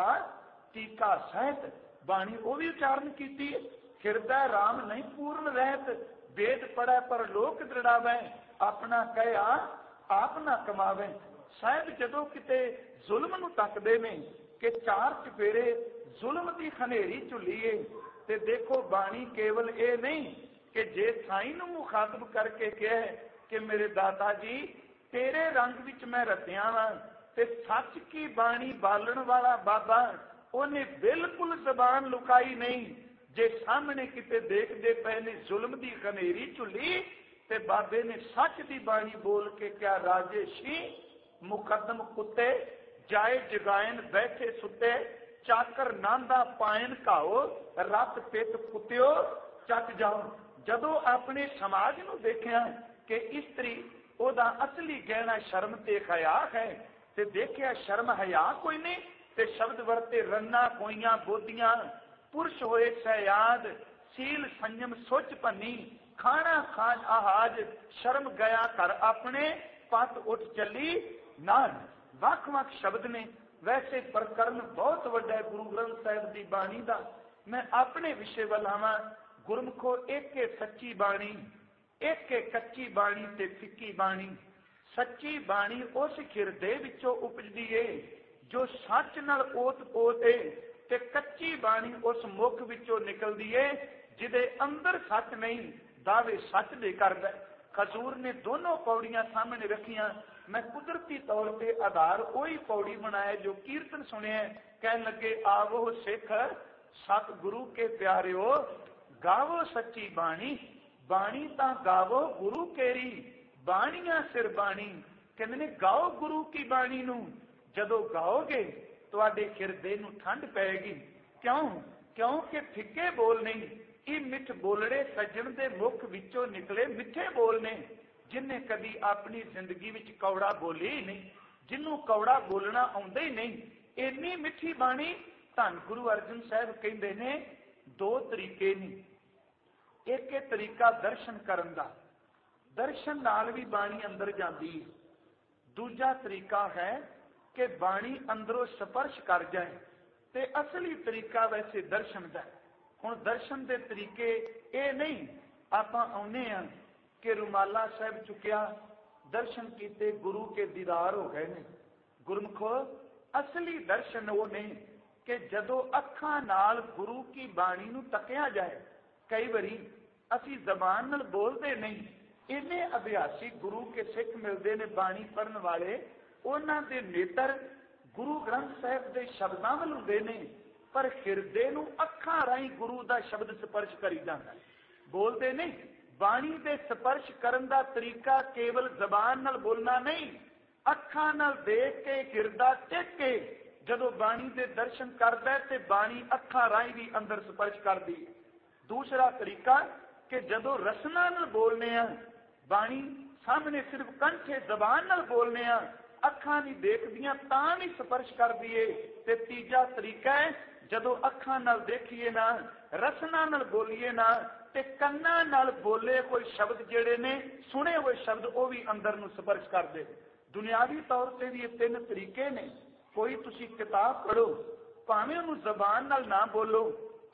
ਟੀਕਾ ਸਹਿਤ। ਬਾਣੀ ਉਹ ਵੀ ਉਚਾਰਨ ਕੀਤੀ, ਹਿਰਦਾ ਰਾਮ ਨਹੀਂ ਪੂਰਨ ਰਹਿਤ, ਵੇਦ ਪੜੈ ਪਰ ਲੋਕ ਦ੍ਰਿੜਾਵੈ, ਆਪਣਾ ਕਹਿਆ ਆਪ ਨਾ ਕਮਾਵੇ। ਸਾਹਿਬ ਜਦੋਂ ਕਿਤੇ ਜ਼ੁਲਮ ਨੂੰ ਤੱਕਦੇ ਨੇ ਕਿ ਚਾਰ ਚਫੇਰੇ ਜ਼ੁਲਮ ਦੀ ਹਨੇਰੀ ਝੁੱਲੀਏ, ਤੇ ਦੇਖੋ ਬਾਣੀ ਕੇਵਲ ਇਹ ਨਹੀਂ ਕਿ ਜੇ ਸਾਈਂ ਨੂੰ ਮੁਖਾਤਬ ਕਰਕੇ ਕਿਹਾ ਕਿ ਮੇਰੇ ਦਾਤਾ ਜੀ ਤੇਰੇ ਰੰਗ ਵਿੱਚ ਮੈਂ ਰਤਿਆ ਵਾਂ, ਤੇ ਸੱਚ ਕੀ ਬਾਣੀ ਬਾਲਣ ਵਾਲਾ ਬਾਬਾ ਉਹਨੇ ਬਿਲਕੁਲ ਜ਼ਬਾਨ ਲੁਕਾਈ ਨਹੀਂ। ਜੇ ਸਾਹਮਣੇ ਕਿਤੇ ਦੇਖਦੇ ਪਏ ਨੇ ਜ਼ੁਲਮ ਦੀ ਹਨੇਰੀ ਝੁੱਲੀ, ਤੇ ਬਾਬੇ ਨੇ ਸੱਚ ਦੀ ਬਾਣੀ ਬੋਲ ਕੇ ਕਿਹਾ, ਰਾਜੇਸ਼ੀ ਮੁਕੱਦਮ ਕੁੱਤੇ ਜਾਏ ਜਗਾਇਨ ਬੈਠੇ ਸੁੱਤੇ, ਚਾਕਰ ਨਾਂਦਾ ਪਾਇਨ ਘਾਓ, ਰੱਤ ਪਿੱਤ ਕੁੱਤਿਓ ਚੱਕ ਜਾਓ। ਜਦੋਂ ਆਪਣੇ ਸਮਾਜ ਨੂੰ ਦੇਖਿਆ ਕਿ ਇਸਤਰੀ ਉਹਦਾ ਅਸਲੀ ਗਹਿਣਾ ਸ਼ਰਮ ਤੇ ਹਯਾ ਹੈ, ਤੇ ਦੇਖਿਆ ਸ਼ਰਮ ਹਯਾ ਕੋਈ ਨਹੀਂ, ਤੇ ਸ਼ਬਦ ਵਰਤੇ ਰੰਨਾ ਕੋਈਆਂ ਬੋਧੀਆਂ, ਪੁਰਸ਼ ਹੋਏ ਸਹਿਆਦ, ਸੀਲ ਸੰਜਮ ਸੁੱਚ ਭੰਨੀ, ਖਾਣਾ ਖਾਜ ਆਹਾਜ, ਸ਼ਰਮ ਗਿਆ ਘਰ ਆਪਣੇ, ਪੱਤ ਉੱਠ ਚੱਲੀ ਨਾਨ। ਵੱਖ ਵੱਖ ਸ਼ਬਦ ਨੇ, ਵੈਸੇ ਪ੍ਰਕਰਨ ਬਹੁਤ ਵੱਡਾ ਹੈ ਗੁਰੂ ਗ੍ਰੰਥ ਸਾਹਿਬ ਦੀ ਬਾਣੀ ਦਾ। ਮੈਂ ਆਪਣੇ ਵਿਸ਼ੇ ਵੱਲ ਆਵਾਂ। ਗੁਰਮੁਖੋ, ਇੱਕ ਹੈ ਸੱਚੀ ਬਾਣੀ, ਇੱਕ ਹੈ ਕੱਚੀ ਬਾਣੀ ਤੇ ਫਿੱਕੀ ਬਾਣੀ। ਸੱਚੀ ਬਾਣੀ ਉਸ ਹਿਰਦੇ ਵਿੱਚੋਂ ਉਪਜਦੀ ਏ ਜੋ ਸੱਚ ਨਾਲ ਓਤ ਪੋਤ ਏ, ਤੇ ਕੱਚੀ ਬਾਣੀ ਉਸ ਮੁਖ ਵਿੱਚੋਂ ਨਿਕਲਦੀ ਏ ਜਿਹਦੇ ਅੰਦਰ ਸੱਚ ਨਹੀਂ, ਦਾਅਵੇ ਸੱਚ ਦੇ ਕਰਦਾ। ਹਜ਼ੂਰ ਨੇ ਦੋਨੋਂ ਪੌੜੀਆਂ ਸਾਹਮਣੇ ਰੱਖੀਆਂ। ਮੈਂ ਕੁਦਰਤੀ ਤੌਰ ਤੇ ਆਧਾਰ ਉਹੀ ਪੌੜੀ ਬਣਾਇਆ ਜੋ ਕੀਰਤਨ ਸੁਣਿਆ। ਕਹਿਣ ਲੱਗੇ, ਆਵੋ ਸਿੱਖ ਸਤਿਗੁਰੂ ਕੇ ਪਿਆਰਿਓ, ਗਾਵੋ ਸੱਚੀ ਬਾਣੀ, ਬਾਣੀ ਤਾਂ ਗਾਵੋ ਗੁਰੂ ਕੇਰੀ, ਬਾਣੀਆਂ ਸਿਰ ਬਾਣੀ। ਕਹਿੰਦੇ ਨੇ ਗਾਓ ਗੁਰੂ ਕੀ ਬਾਣੀ ਨੂੰ, ਜਦੋਂ ਗਾਓਗੇ ਤੁਹਾਡੇ ਹਿਰਦੇ ਨੂੰ ਠੰਡ ਪਏਗੀ। ਕਿਉਂ? ਕਿਉਂਕਿ ਫਿੱਕੇ ਬੋਲ ਨਹੀਂ, ਇਹ ਮਿੱਠ ਬੋਲੜੇ ਸੱਜਣ ਦੇ ਮੁਖ ਵਿੱਚੋਂ ਨਿਕਲੇ ਮਿੱਠੇ ਬੋਲ ਨੇ। ਜਿਹਨੇ ਕਦੀ ਆਪਣੀ ਜ਼ਿੰਦਗੀ ਵਿੱਚ ਕੌੜਾ ਬੋਲੀ ਹੀ ਨਹੀਂ, ਜਿਹਨੂੰ ਕੌੜਾ ਬੋਲਣਾ ਆਉਂਦਾ ਹੀ ਨਹੀਂ, ਇੰਨੀ ਮਿੱਠੀ ਬਾਣੀ। ਧੰਨ ਗੁਰੂ ਅਰਜਨ ਸਾਹਿਬ ਕਹਿੰਦੇ ਨੇ ਦੋ ਤਰੀਕੇ ਨੇ। ਇੱਕ ਇਹ ਤਰੀਕਾ ਦਰਸ਼ਨ ਕਰਨ ਦਾ, ਦਰਸ਼ਨ ਨਾਲ ਵੀ ਬਾਣੀ ਅੰਦਰ ਜਾਂਦੀ ਹੈ। ਦੂਜਾ ਤਰੀਕਾ ਹੈ ਕਿ ਬਾਣੀ ਅੰਦਰੋਂ ਸਪਰਸ਼ ਕਰ ਜਾਏ, ਤੇ ਅਸਲੀ ਤਰੀਕਾ ਵੈਸੇ ਦਰਸ਼ਨ ਦਾ। ਹੁਣ ਦਰਸ਼ਨ ਦੇ ਤਰੀਕੇ ਇਹ ਨਹੀਂ ਆਪਾਂ ਆਉਨੇ ਆ ਕਿ ਰੁਮਾਲਾ ਸਾਹਿਬ ਚੁੱਕਿਆ, ਦਰਸ਼ਨ ਕੀਤੇ, ਗੁਰੂ ਕੇ ਦੀਦਾਰ ਹੋ ਗਏ ਨੇ। ਗੁਰਮੁਖੋ, ਅਸਲੀ ਦਰਸ਼ਨ ਉਹ ਨਹੀਂ ਕਿ ਜਦੋਂ ਅੱਖਾਂ ਨਾਲ ਗੁਰੂ ਕੀ ਬਾਣੀ ਨੂੰ ਤੱਕਿਆ ਜਾਏ। ਕਈ ਵਾਰੀ ਅਸੀਂ ਜ਼ਬਾਨ ਨਾਲ ਬੋਲਦੇ ਨਹੀਂ, ਇੰਨੇ ਅਭਿਆਸੀ ਗੁਰੂ ਕੇ ਸਿੱਖ ਮਿਲਦੇ ਨੇ ਬਾਣੀ ਪੜ੍ਹਨ ਵਾਲੇ, ਉਹਨਾਂ ਦੇ ਨੇਤਰ ਗੁਰੂ ਗ੍ਰੰਥ ਸਾਹਿਬ ਦੇ ਸ਼ਬਦਾਂ ਵੱਲ ਹੁੰਦੇ ਨੇ, ਪਰ ਹਿਰਦੇ ਨੂੰ ਅੱਖਾਂ ਰਾਹੀਂ ਗੁਰੂ ਦਾ ਸ਼ਬਦ ਸਪਰਸ਼ ਕਰੀ ਜਾਂਦਾ। ਬੋਲਦੇ ਨਹੀਂ। ਬਾਣੀ ਦੇ ਸਪਰਸ਼ ਕਰਨ ਦਾ ਤਰੀਕਾ ਕੇਵਲ ਜ਼ਬਾਨ ਨਾਲ ਬੋਲਣਾ ਨਹੀਂ, ਅੱਖਾਂ ਨਾਲ ਦੇਖ ਕੇ, ਹਿਰਦਾ ਟਿਕ ਕੇ ਜਦੋਂ ਬਾਣੀ ਦੇ ਦਰਸ਼ਨ ਕਰਦਾ ਤੇ ਬਾਣੀ ਅੱਖਾਂ ਰਾਹੀਂ ਵੀ ਅੰਦਰ ਸਪਰਸ਼ ਕਰਦੀ ਹੈ। ਦੂਸਰਾ ਤਰੀਕਾ ਕਿ ਜਦੋਂ ਰਸਨਾ ਨਾਲ ਬੋਲਨੇ ਆ, ਬਾਣੀ ਸਾਹਮਣੇ ਸਿਰਫ ਕੰਠੇ ਜ਼ਬਾਨ ਨਾਲ ਬੋਲਨੇ ਆ, ਅੱਖਾਂ ਨਹੀਂ ਦੇਖਦੀਆਂ ਤਾਂ ਵੀ ਸਪਰਸ਼ ਕਰਦੀ ਏ। ਤੇ ਤੀਜਾ ਤਰੀਕਾ ਹੈ ਜਦੋਂ ਅੱਖਾਂ ਨਾਲ ਦੇਖੀਏ ਨਾ, ਰਸਨਾ ਨਾਲ ਬੋਲੀਏ ਨਾ, ਤੇ ਕੰਨਾਂ ਨਾਲ ਬੋਲੇ ਕੋਈ ਸ਼ਬਦ ਜਿਹੜੇ ਨੇ, ਸੁਣੇ ਹੋਏ ਸ਼ਬਦ, ਉਹ ਵੀ ਅੰਦਰ ਨੂੰ ਸਪਰਸ਼ ਕਰਦੇ। ਦੁਨਿਆਵੀ ਤੌਰ ਤੇ ਵੀ ਇਹ ਤਿੰਨ ਤਰੀਕੇ ਨੇ। ਕੋਈ ਤੁਸੀਂ ਕਿਤਾਬ ਪੜ੍ਹੋ, ਭਾਵੇਂ ਉਹਨੂੰ ਜ਼ਬਾਨ ਨਾਲ ਨਾ ਬੋਲੋ,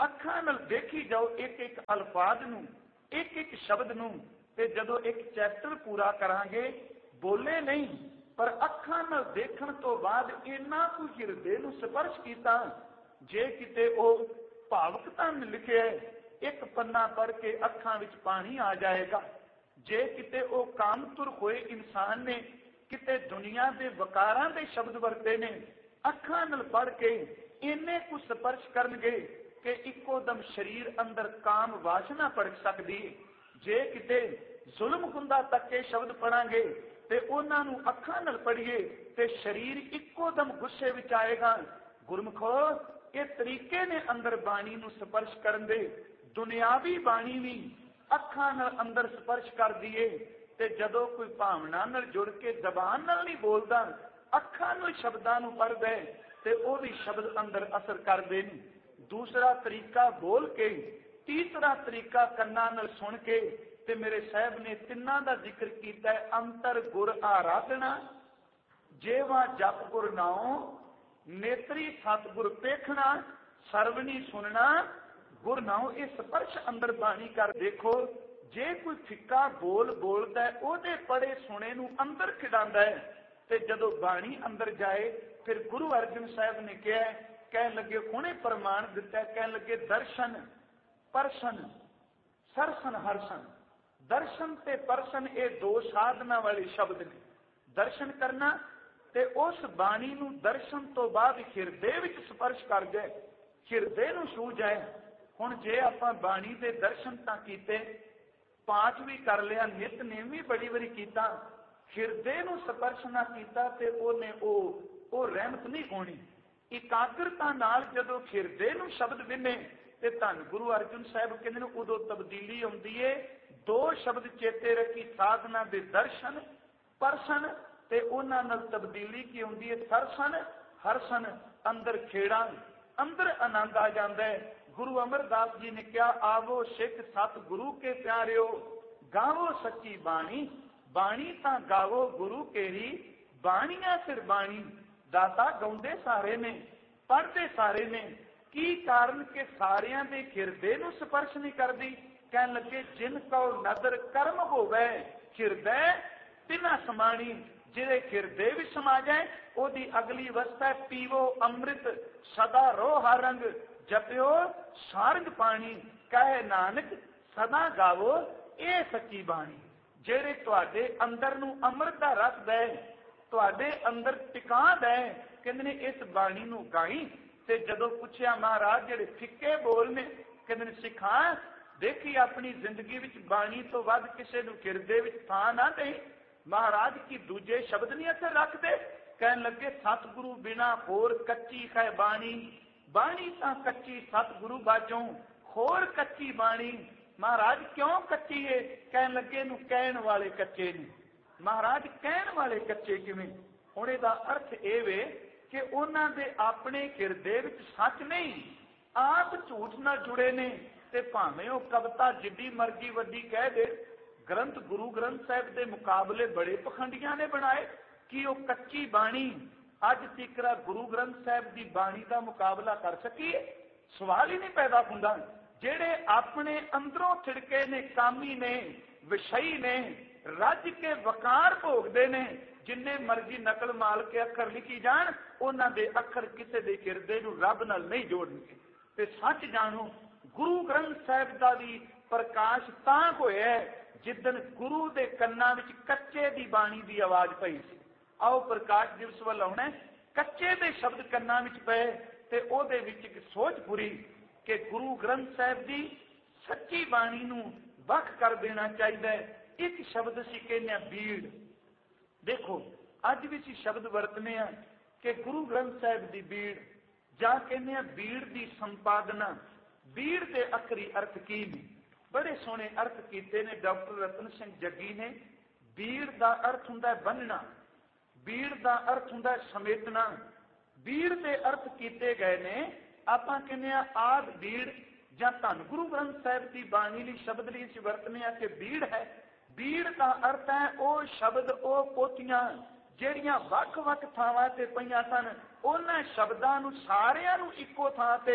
ਅੱਖਾਂ ਨਾਲ ਦੇਖੀ ਜਾਓ ਇੱਕ ਇੱਕ ਅਲਫਾਜ਼ ਨੂੰ, ਇੱਕ ਇੱਕ ਸ਼ਬਦ ਨੂੰ, ਤੇ ਜਦੋਂ ਇੱਕ ਚੈਪਟਰ ਪੂਰਾ ਕਰਾਂਗੇ, ਬੋਲੇ ਨਹੀਂ ਪਰ ਅੱਖਾਂ ਨਾਲ ਦੇਖਣ ਤੋਂ ਬਾਅਦ ਇੰਨਾ ਕੁ ਹਿਰਦੇ ਨੂੰ ਸਪਰਸ਼ ਕੀਤਾ, ਜੇ ਕਿਤੇ ਉਹ ਭਾਵਕ ਧਨ ਲਿਖਿਆ ਇੱਕ ਪੰਨਾ ਪੜ੍ਹ ਕੇ ਅੱਖਾਂ ਵਿੱਚ ਪਾਣੀ ਆ ਜਾਏਗਾ। ਜੇ ਕਿਤੇ ਉਹ ਕਾਮਤੁਰ ਹੋਏ ਇਨਸਾਨ ਨੇ ਕਿਤੇ ਦੁਨੀਆ ਦੇ ਵਕਾਰਾਂ ਦੇ ਸ਼ਬਦ ਵਰਤੇ ਨੇ, ਅੱਖਾਂ ਨਾਲ ਪੜ੍ਹ ਕੇ ਇੰਨੇ ਕੁ ਸਪਰਸ਼ ਕਰਨਗੇ ਕਿ ਇੱਕੋ ਦਮ ਸਰੀਰ ਅੰਦਰ ਕਾਮ ਵਾਸ਼ਨਾ ਭੜਕ ਸਕਦੀ। ਜੇ ਕਿਤੇ ਜ਼ੁਲਮ ਹੁੰਦਾ ਤੱਕ ਕੇ ਸ਼ਬਦ ਪੜਾਂਗੇ ਤੇ ਉਹਨਾਂ ਨੂੰ ਅੱਖਾਂ ਨਾਲ ਪੜ੍ਹੀਏ ਤੇ ਸਰੀਰ ਇੱਕੋ ਦਮ ਗੁੱਸੇ ਵਿੱਚ ਆਏਗਾ। ਗੁਰਮੁਖੋ, ਇਹ ਤਰੀਕੇ ਨੇ ਅੰਦਰ ਬਾਣੀ ਨੂੰ ਸਪਰਸ਼ ਕਰਨ ਦੇ। ਦੁਨਿਆਵੀ ਬਾਣੀ ਵੀ ਅੱਖਾਂ ਨਾਲ ਅੰਦਰ ਸਪਰਸ਼ ਕਰਦੀ ਏ, ਤੇ ਜਦੋਂ ਕੋਈ ਭਾਵਨਾ ਨਾਲ ਜੁੜ ਕੇ ਜ਼ਬਾਨ ਨਾਲ ਨਹੀਂ ਬੋਲਦਾ, ਅੱਖਾਂ ਨਾਲ ਸ਼ਬਦਾਂ ਨੂੰ ਪੜ੍ਹਦਾ ਤੇ ਉਹ ਵੀ ਸ਼ਬਦ ਅੰਦਰ ਅਸਰ ਕਰਦੇ ਨੇ। ਦੂਸਰਾ ਤਰੀਕਾ ਬੋਲ ਕੇ, ਤੀਸਰਾ ਤਰੀਕਾ ਕੰਨਾਂ ਨਾਲ ਸੁਣ ਕੇ। ਤੇ ਮੇਰੇ ਸਾਹਿਬ ਨੇ ਤਿੰਨਾਂ ਦਾ ਜ਼ਿਕਰ ਕੀਤਾ, ਅੰਤਰ ਗੁਰ ਆਰਾਧਨਾ, ਜੇਵਾ ਜਪ ਗੁਰ ਨਾਉ, ਨੇਤਰੀ ਸਤਿਗੁਰ ਪੇਖਣਾ, ਸਰਵਣੀ ਸੁਣਨਾ ਗੁਰ ਨਾਉ। ਇਹ ਸਪਰਸ਼ ਅੰਦਰ ਬਾਣੀ ਕਰ ਦੇਖੋ। ਜੇ ਕੋਈ ਫਿੱਕਾ ਬੋਲ ਬੋਲਦਾ ਉਹਦੇ ਪੜੇ ਸੁਣੇ ਨੂੰ ਅੰਦਰ ਖਿਡਾਉਂਦਾ ਹੈ, ਤੇ ਜਦੋਂ ਬਾਣੀ ਅੰਦਰ ਜਾਏ ਫਿਰ ਗੁਰੂ ਅਰਜਨ ਸਾਹਿਬ ਨੇ ਕਿਹਾ, ਕਹਿਣ ਲੱਗੇ ਹੁਣੇ ਪ੍ਰਮਾਣ ਦਿੱਤਾ, ਕਹਿਣ ਲੱਗੇ ਦਰਸ਼ਨ ਪਰਸ਼ਨ ਸਰਸਨ ਹਰਸਨ। ਦਰਸ਼ਨ ਤੇ ਪਰਸ਼ਨ ਇਹ ਦੋ ਸਾਧਨਾ ਵਾਲੇ ਸ਼ਬਦ ਨੇ। ਦਰਸ਼ਨ ਕਰਨਾ ਤੇ ਉਸ ਬਾਣੀ ਨੂੰ ਦਰਸ਼ਨ ਤੋਂ ਬਾਅਦ ਹਿਰਦੇ ਵਿੱਚ ਸਪਰਸ਼ ਕਰ ਜਾਏ, ਹਿਰਦੇ ਨੂੰ ਛੂਹ ਜਾਏ। ਹੁਣ ਜੇ ਆਪਾਂ ਬਾਣੀ ਦੇ ਦਰਸ਼ਨ ਤਾਂ ਕੀਤੇ, ਪਾਠ ਵੀ ਕਰ ਲਿਆ, ਨਿਤਨੇਮ ਵੀ ਬੜੀ ਵਾਰੀ ਕੀਤਾ, ਹਿਰਦੇ ਨੂੰ ਸਪਰਸ਼ ਨਾ ਕੀਤਾ ਤੇ ਉਹਨੇ ਉਹ ਉਹ ਰਹਿਮਤ ਨਹੀਂ ਹੋਣੀ। ਇਕਾਗਰਤਾ ਨਾਲ ਜਦੋਂ ਹਿਰਦੇ ਨੂੰ ਸ਼ਬਦ ਵਿਨੇ ਤੇ ਧੰਨ ਗੁਰੂ ਅਰਜਨ ਸਾਹਿਬ ਕਹਿੰਦੇ ਨੇ ਉਦੋਂ ਤਬਦੀਲੀ ਆਉਂਦੀ ਏ। ਦੋ ਸ਼ਬਦ ਚੇਤੇ ਰੱਖੀ, ਸਾਧਨਾ ਦੇ ਦਰਸ਼ਨ ਪਰਸ਼ਨ, ਤੇ ਉਹਨਾਂ ਨਾਲ ਤਬਦੀਲੀ ਕੀ ਹੁੰਦੀ ਹੈ, ਸਰਸਨ ਹਰਸਨ। ਅੰਦਰ ਖੇੜਾ, ਅੰਦਰ ਆਨੰਦ ਆ ਜਾਂਦਾ ਹੈ। ਗੁਰੂ ਅਮਰਦਾਸ ਜੀ ਨੇ ਕਿਹਾ, ਆਵੋ ਸਿੱਖ ਸਤ ਗੁਰੂ ਕੇ ਪਿਆਰਿਓ, ਗਾਵੋ ਸੱਚੀ ਬਾਣੀ, ਬਾਣੀ ਤਾਂ ਗਾਵੋ ਗੁਰੂ ਕੇਰੀ, ਬਾਣੀਆਂ ਸਿਰ ਬਾਣੀ। ਦਾਤਾ ਗਾਉਂਦੇ ਸਾਰੇ ਨੇ, ਪੜ੍ਹਦੇ ਸਾਰੇ ਨੇ। ਕੀ ਕਾਰਨ ਕਿ ਸਾਰਿਆਂ ਦੇ ਹਿਰਦੇ ਨੂੰ ਸਪਰਸ਼ ਨਹੀਂ ਕਰਦੀ। ਕਹਿਣ ਲੱਗੇ, ਜਿਨ ਕਉ ਨਦਰ ਕਰਮ ਹੋਵੇ, ਹਿਰਦੇ ਤਿਨਾ ਸਮਾਣੀ। ਜਿਹਦੇ ਹਿਰਦੇ ਵਿੱਚ ਸਮਾ ਜਾਏ ਉਹਦੀ ਅਗਲੀ ਅਵਸਥਾ ਹੈ, ਪੀਵੋ ਅੰਮ੍ਰਿਤ ਸਦਾ ਰੋ ਹਰ ਰੰਗ, ਜਪਿਓ ਸਾਰੰਗ ਪਾਣੀ। ਕਹੇ ਨਾਨਕ ਸਦਾ ਗਾਵੋ ਇਹ ਸੱਚੀ ਬਾਣੀ। ਜਿਹੜੇ ਤੁਹਾਡੇ ਅੰਦਰ ਨੂੰ ਅੰਮ੍ਰਿਤ ਦਾ ਰਸ ਦੇ, ਤੁਹਾਡੇ ਅੰਦਰ ਟਿਕਾ ਦੇ, ਕਹਿੰਦੇ ਨੇ ਇਸ ਬਾਣੀ ਨੂੰ ਗਾਈ। ਤੇ ਜਦੋਂ ਪੁੱਛਿਆ ਮਹਾਰਾਜ ਜਿਹੜੇ ਫਿੱਕੇ ਬੋਲ ਨੇ, ਕਹਿੰਦੇ ਨੇ ਸਿਖਾ ਦੇਖੀ ਆਪਣੀ ਜ਼ਿੰਦਗੀ ਵਿੱਚ ਬਾਣੀ ਤੋਂ ਵੱਧ ਕਿਸੇ ਨੂੰ ਹਿਰਦੇ ਵਿੱਚ ਥਾਂ ਨਾ ਦੇ। ਮਹਾਰਾਜ ਕੀ ਦੂਜੇ ਸ਼ਬਦ ਨਹੀਂ ਅਸਰ ਰੱਖਦੇ। ਕਹਿਣ ਲੱਗੇ, ਸਤਿਗੁਰੂ ਬਿਨਾ ਹੋਰ ਕੱਚੀ ਹੈ ਬਾਣੀ, ਬਾਣੀ ਤਾਂ ਕੱਚੀ ਸਤਿਗੁਰੂ ਬਾਝੋਂ ਹੋਰ ਕੱਚੀ ਬਾਣੀ। ਮਹਾਰਾਜ ਕਿਉਂ ਕੱਚੀ ਹੈ? ਕਹਿਣ ਲੱਗੇ, ਇਹਨੂੰ ਕਹਿਣ ਵਾਲੇ ਕੱਚੇ ਨੇ। ਮਹਾਰਾਜ ਕਹਿਣ ਵਾਲੇ ਕੱਚੇ ਕਿਵੇਂ? ਹੁਣ ਇਹਦਾ ਅਰਥ ਇਹ ਵੇ ਕਿ ਉਹਨਾਂ ਦੇ ਆਪਣੇ ਹਿਰਦੇ ਵਿੱਚ ਸੱਚ ਨਹੀਂ, ਆਪ ਝੂਠ ਨਾਲ ਜੁੜੇ ਨੇ। ਤੇ ਭਾਵੇਂ ਉਹ ਕਵਿਤਾ ਜਿੱਡੀ ਮਰਜ਼ੀ ਵੱਡੀ ਕਹਿ ਦੇ, ਗ੍ਰੰਥ ਗੁਰੂ ਗ੍ਰੰਥ ਸਾਹਿਬ ਦੇ ਮੁਕਾਬਲੇ ਬੜੇ ਪਖੰਡੀਆਂ ਨੇ ਬਣਾਏ। ਕਿ ਉਹ ਕੱਚੀ ਬਾਣੀ ਅੱਜ ਤੀਕਰਾ ਗੁਰੂ ਗ੍ਰੰਥ ਸਾਹਿਬ ਦੀ ਬਾਣੀ ਦਾ ਮੁਕਾਬਲਾ ਕਰ ਸਕੀਏ? ਸਵਾਲ ਹੀ ਨਹੀਂ ਪੈਦਾ ਹੁੰਦਾ। ਜਿਹੜੇ ਆਪਣੇ ਅੰਦਰੋਂ ਥਿੜਕੇ ਨੇ, ਕਾਮੀ ਨੇ, ਵਿਸ਼ਈ ਨੇ, ਰੱਜ ਕੇ ਵਕਾਰ ਭੋਗਦੇ ਨੇ, ਜਿੰਨੇ ਮਰਜ਼ੀ ਨਕਲ ਮਾਲ ਕੇ ਅੱਖਰ ਲਿਖੀ ਜਾਣ, ਉਹਨਾਂ ਦੇ ਅੱਖਰ ਕਿਸੇ ਦੇ ਹਿਰਦੇ ਨੂੰ ਰੱਬ ਨਾਲ ਨਹੀਂ ਜੋੜਨਗੇ। ਤੇ ਸੱਚ ਜਾਣੋ, ਗੁਰੂ ਗ੍ਰੰਥ ਸਾਹਿਬ ਦਾ ਵੀ ਪ੍ਰਕਾਸ਼ ਤਾਂ ਹੋਇਆ ਜਿੱਦਣ ਗੁਰੂ ਦੇ ਕੰਨਾਂ ਵਿੱਚ ਕੱਚੇ ਦੀ ਬਾਣੀ ਦੀ ਆਵਾਜ਼ ਪਈ ਸੀ। ਆਓ ਪ੍ਰਕਾਸ਼ ਦਿਵਸ ਵੱਲ ਆਉਣਾ। ਕੱਚੇ ਦੇ ਸ਼ਬਦ ਕੰਨਾਂ ਵਿੱਚ ਪਏ ਤੇ ਉਹਦੇ ਵਿੱਚ ਇੱਕ ਸੋਚ ਪੂਰੀ ਕਿ ਗੁਰੂ ਗ੍ਰੰਥ ਸਾਹਿਬ ਦੀ ਸੱਚੀ ਬਾਣੀ ਨੂੰ ਵੱਖ ਕਰ ਦੇਣਾ ਚਾਹੀਦਾ ਹੈ। ਇੱਕ ਸ਼ਬਦ ਅਸੀਂ ਕਹਿੰਦੇ ਹਾਂ ਬੀੜ। ਦੇਖੋ ਅੱਜ ਵੀ ਅਸੀਂ ਸ਼ਬਦ ਵਰਤਨੇ ਆ ਕਿ ਗੁਰੂ ਗ੍ਰੰਥ ਸਾਹਿਬ ਦੀ ਬੀੜ, ਜਾਂ ਕਹਿੰਦੇ ਆ ਬੀੜ ਦੀ ਸੰਪਾਦਨਾ। ਬੀੜ ਦੇ ਅਖਰੀ ਅਰਥ ਕੀ ਨੇ? ਬੜੇ ਸੋਹਣੇ ਅਰਥ ਕੀਤੇ ਨੇ ਡਾਕਟਰ ਰਤਨ ਸਿੰਘ ਜੱਗੀ ਨੇ। ਬੀੜ ਦਾ ਅਰਥ ਹੁੰਦਾ ਬੰਨਣਾ, ਬੀੜ ਦਾ ਅਰਥ ਹੁੰਦਾ ਸਮੇਟਣਾ। ਬੀੜ ਦੇ ਅਰਥ ਕੀਤੇ ਗਏ ਨੇ। ਆਪਾਂ ਕਹਿੰਦੇ ਆ ਆਦ ਬੀੜ, ਜਾਂ ਧੰਨ ਗੁਰੂ ਗ੍ਰੰਥ ਸਾਹਿਬ ਦੀ ਬਾਣੀ ਲਈ ਸ਼ਬਦ ਲਈ ਅਸੀਂ ਵਰਤਨੇ ਆ ਕਿ ਬੀੜ ਹੈ। ਬੀੜ ਦਾ ਅਰਥ ਹੈ ਉਹ ਸ਼ਬਦ, ਉਹ ਪੋਥੀਆਂ ਜਿਹੜੀਆਂ ਵੱਖ ਵੱਖ ਥਾਵਾਂ ਤੇ ਪਈਆਂ ਸਨ, ਉਹਨਾਂ ਸ਼ਬਦਾਂ ਨੂੰ ਸਾਰਿਆਂ ਨੂੰ ਇੱਕੋ ਥਾਂ ਤੇ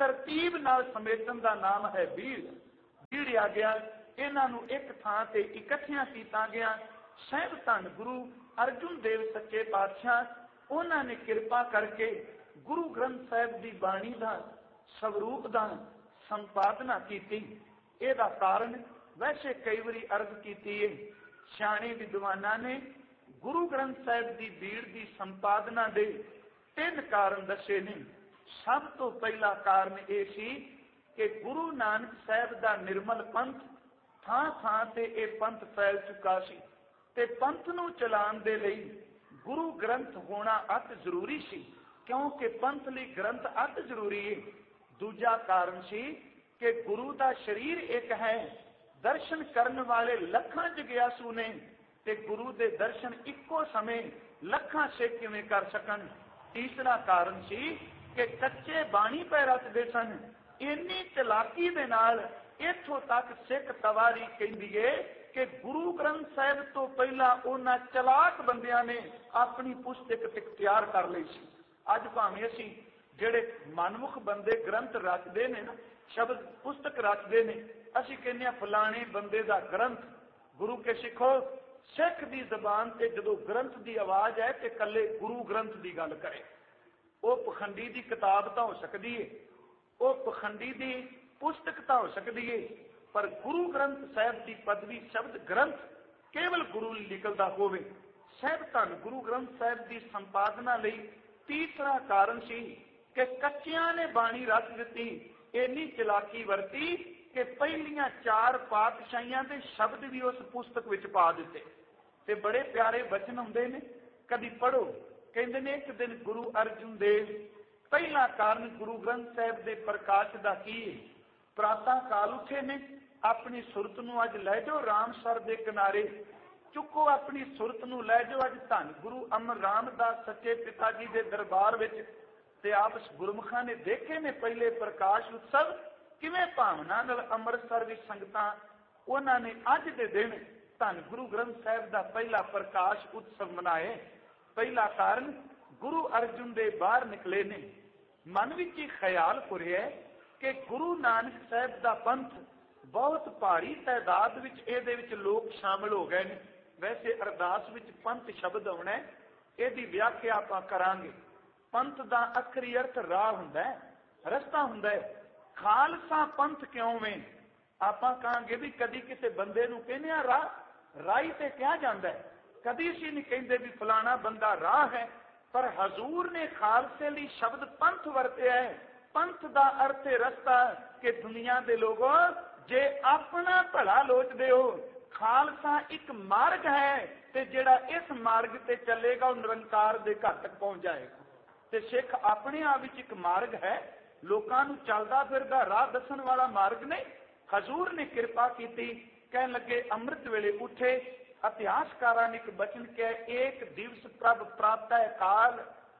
तरतीब नाल समेटन का नाम है बीड़। बीड़िया गया, इन्हां नूं एक थां ते इकट्ठियां कीता गया। साहिब धन गुरु अर्जुन देव सच्चे पातशाह उन्हां ने किरपा करके गुरु ग्रंथ साहिब की बाणी का स्वरूप का संपादना की। ਇਹਦਾ ਕਾਰਨ वैसे कई बारी अर्ज की है, सियाणे विद्वाना ने गुरु ग्रंथ साहिब की बीड़ की संपादना के तीन कारण दसे ने। सब तो पहला कारण यह सी कि गुरु नानक साहिब का निर्मल पंथ थां थां ते यह पंथ फैल चुका सी ते पंथ नूं चलाउण दे लई गुरु ग्रंथ होना अत जरूरी सी, क्योंकि पंथ लई ग्रंथ अत जरूरी है। दूजा कारण सी कि गुरु का शरीर एक है, दर्शन करने वाले लखां जग्यासू ने ते गुरु के दर्शन इक्को समय लखां सिख किवें कर सकन। तीसरा कारण सी कि कच्चे बाणी पै रचदे सन। इन्नी चलाकी दे नाल इत्थों तक सिख तवारी कहंदी है कि गुरु ग्रंथ साहिब तो पहला उन्हां चलाक बंदियां ने अपनी पुस्तक तैयार कर लई सी। अज भावें असीं जिहड़े मनमुख बंदे ग्रंथ रचदे ने ना, शब्द पुस्तक रचदे ने, असीं कहने फलाने बंदे दा ग्रंथ। गुरु के सिखो सिख दी जबान ते जदों ग्रंथ दी आवाज है ते कल्ले गुरु ग्रंथ दी गल करे। वो पखंडी दी किताब तां हो सकदी है, वो पखंडी दी पुस्तक तां हो सकदी है, पर गुरु ग्रंथ साहिब की पदवी शब्द ग्रंथ केवल गुरु निकलता होवे। साहिब धन गुरु ग्रंथ साहिब की संपादना लई तीसरा कारण सी कि कच्चियां ने बाणी रच दिती। इन्नी चलाकी वरती कि पहलियां चार पातशाहियां दे शब्द भी उस पुस्तक विच पा दिते। ते बड़े प्यारे बचन हुंदे ने, कदी पढ़ो। कहंदे ने एक दिन गुरु अर्जुन देव पहला कारण गुरु ग्रंथ साहिब दे प्रकाश दा की है। प्रातः काल उठे ने, अपनी सुरत नूं अज लै जाओ रामसर दे किनारे, चुको अपनी सुरत नूं लै जाओ अज धन गुरु अमर रामदास सच्चे पिता जी दे दरबार विच। ते आप गुरमुखां ने देखे ने पहले प्रकाश उत्सव किवें भावना नाल अमृतसर विच संगतां उन्हां ने अज दे दिन धन गुरु ग्रंथ साहिब दा पहला प्रकाश उत्सव मनाए। पहला कारण गुरु अर्जुन दे बाहर निकले ने। मन विच ही ख्याल फुरिया कि गुरु नानक साहिब दा पंथ बहुत भारी तादाद विच इहदे विच लोग शामिल हो गए ने। वैसे अरदास विच पंथ शब्द आउणा है, इहदी व्याख्या आपां करांगे। पंथ दा आखरी अर्थ राह हुंदा है, रस्ता हुंदा है। खालसा पंथ क्यों वे? आपां कहांगे भी कदी किसी बंदे नूं कहने आ राह, राही ते क्या जांदा है, कदी असीं नहीं कहंदे भी फलाना बंदा राह है। पर हजूर ने खालसे लई शब्द पंथ वरतिया है। पंथ दा अर्थ है रस्ता, कि दुनिया दे लोगों जे अपना भला लोचदे हो, खालसा एक मार्ग है ते जिहड़ा इस मार्ग ते चलेगा वो निरंकार दे घर तक पहुंच जाएगा। ते सिख अपने आप विच एक मार्ग है, लोकां नूं चलदा फिरदा राह दसन वाला मार्ग नहीं। हजूर ने कृपा की, कहन लगे अमृत वेले उठे। इतिहासकारां ने एक बचन कहा, एक दिवस प्रभ प्रातः काल,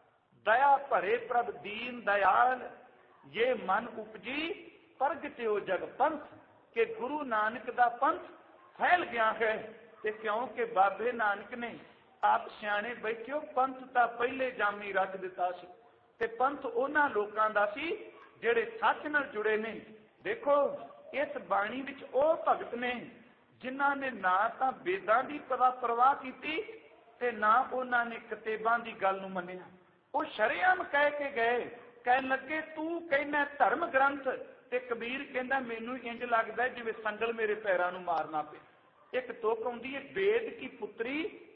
दया भरे प्रभ दीन दयाल, ये मन उपजी प्रगट्यो जग पंथ। के गुरु नानक दा पंथ फैल गया है। ते क्योंकि बाबे नानक ने आप सियाणे बैठियो पंथ तां पहले जामी रच दिता सी, ते पंथ उन्हां लोकां दा सी जिहड़े सच नाल जुड़े ने। देखो इस बाणी विच ओह भगत ने जिन्हां ने ना तां वेदां दी परवाह कीती ते ना उन्हां ने किताबां दी गल नूं मन्निया। ਉਹ ਸ਼ਰੇਆਮ ਕਹਿ ਕੇ ਗਏ, ਕਹਿਣ ਲੱਗੇ ਤੂੰ ਕਹਿੰਦਾ ਧਰਮ ਗ੍ਰੰਥ, ਤੇ ਕਬੀਰ ਕਹਿੰਦਾ ਮੈਨੂੰ ਇੰਜ ਲੱਗਦਾ ਜਿਵੇਂ ਸੰਗਲ ਮੇਰੇ ਪੈਰਾਂ ਨੂੰ ਮਾਰਨਾ ਪਿਆ। ਇੱਕ ਤੁਕ ਆਉਂਦੀ ਹੈ, ਵੇਦ ਕੀ ਪੁੱਤਰੀ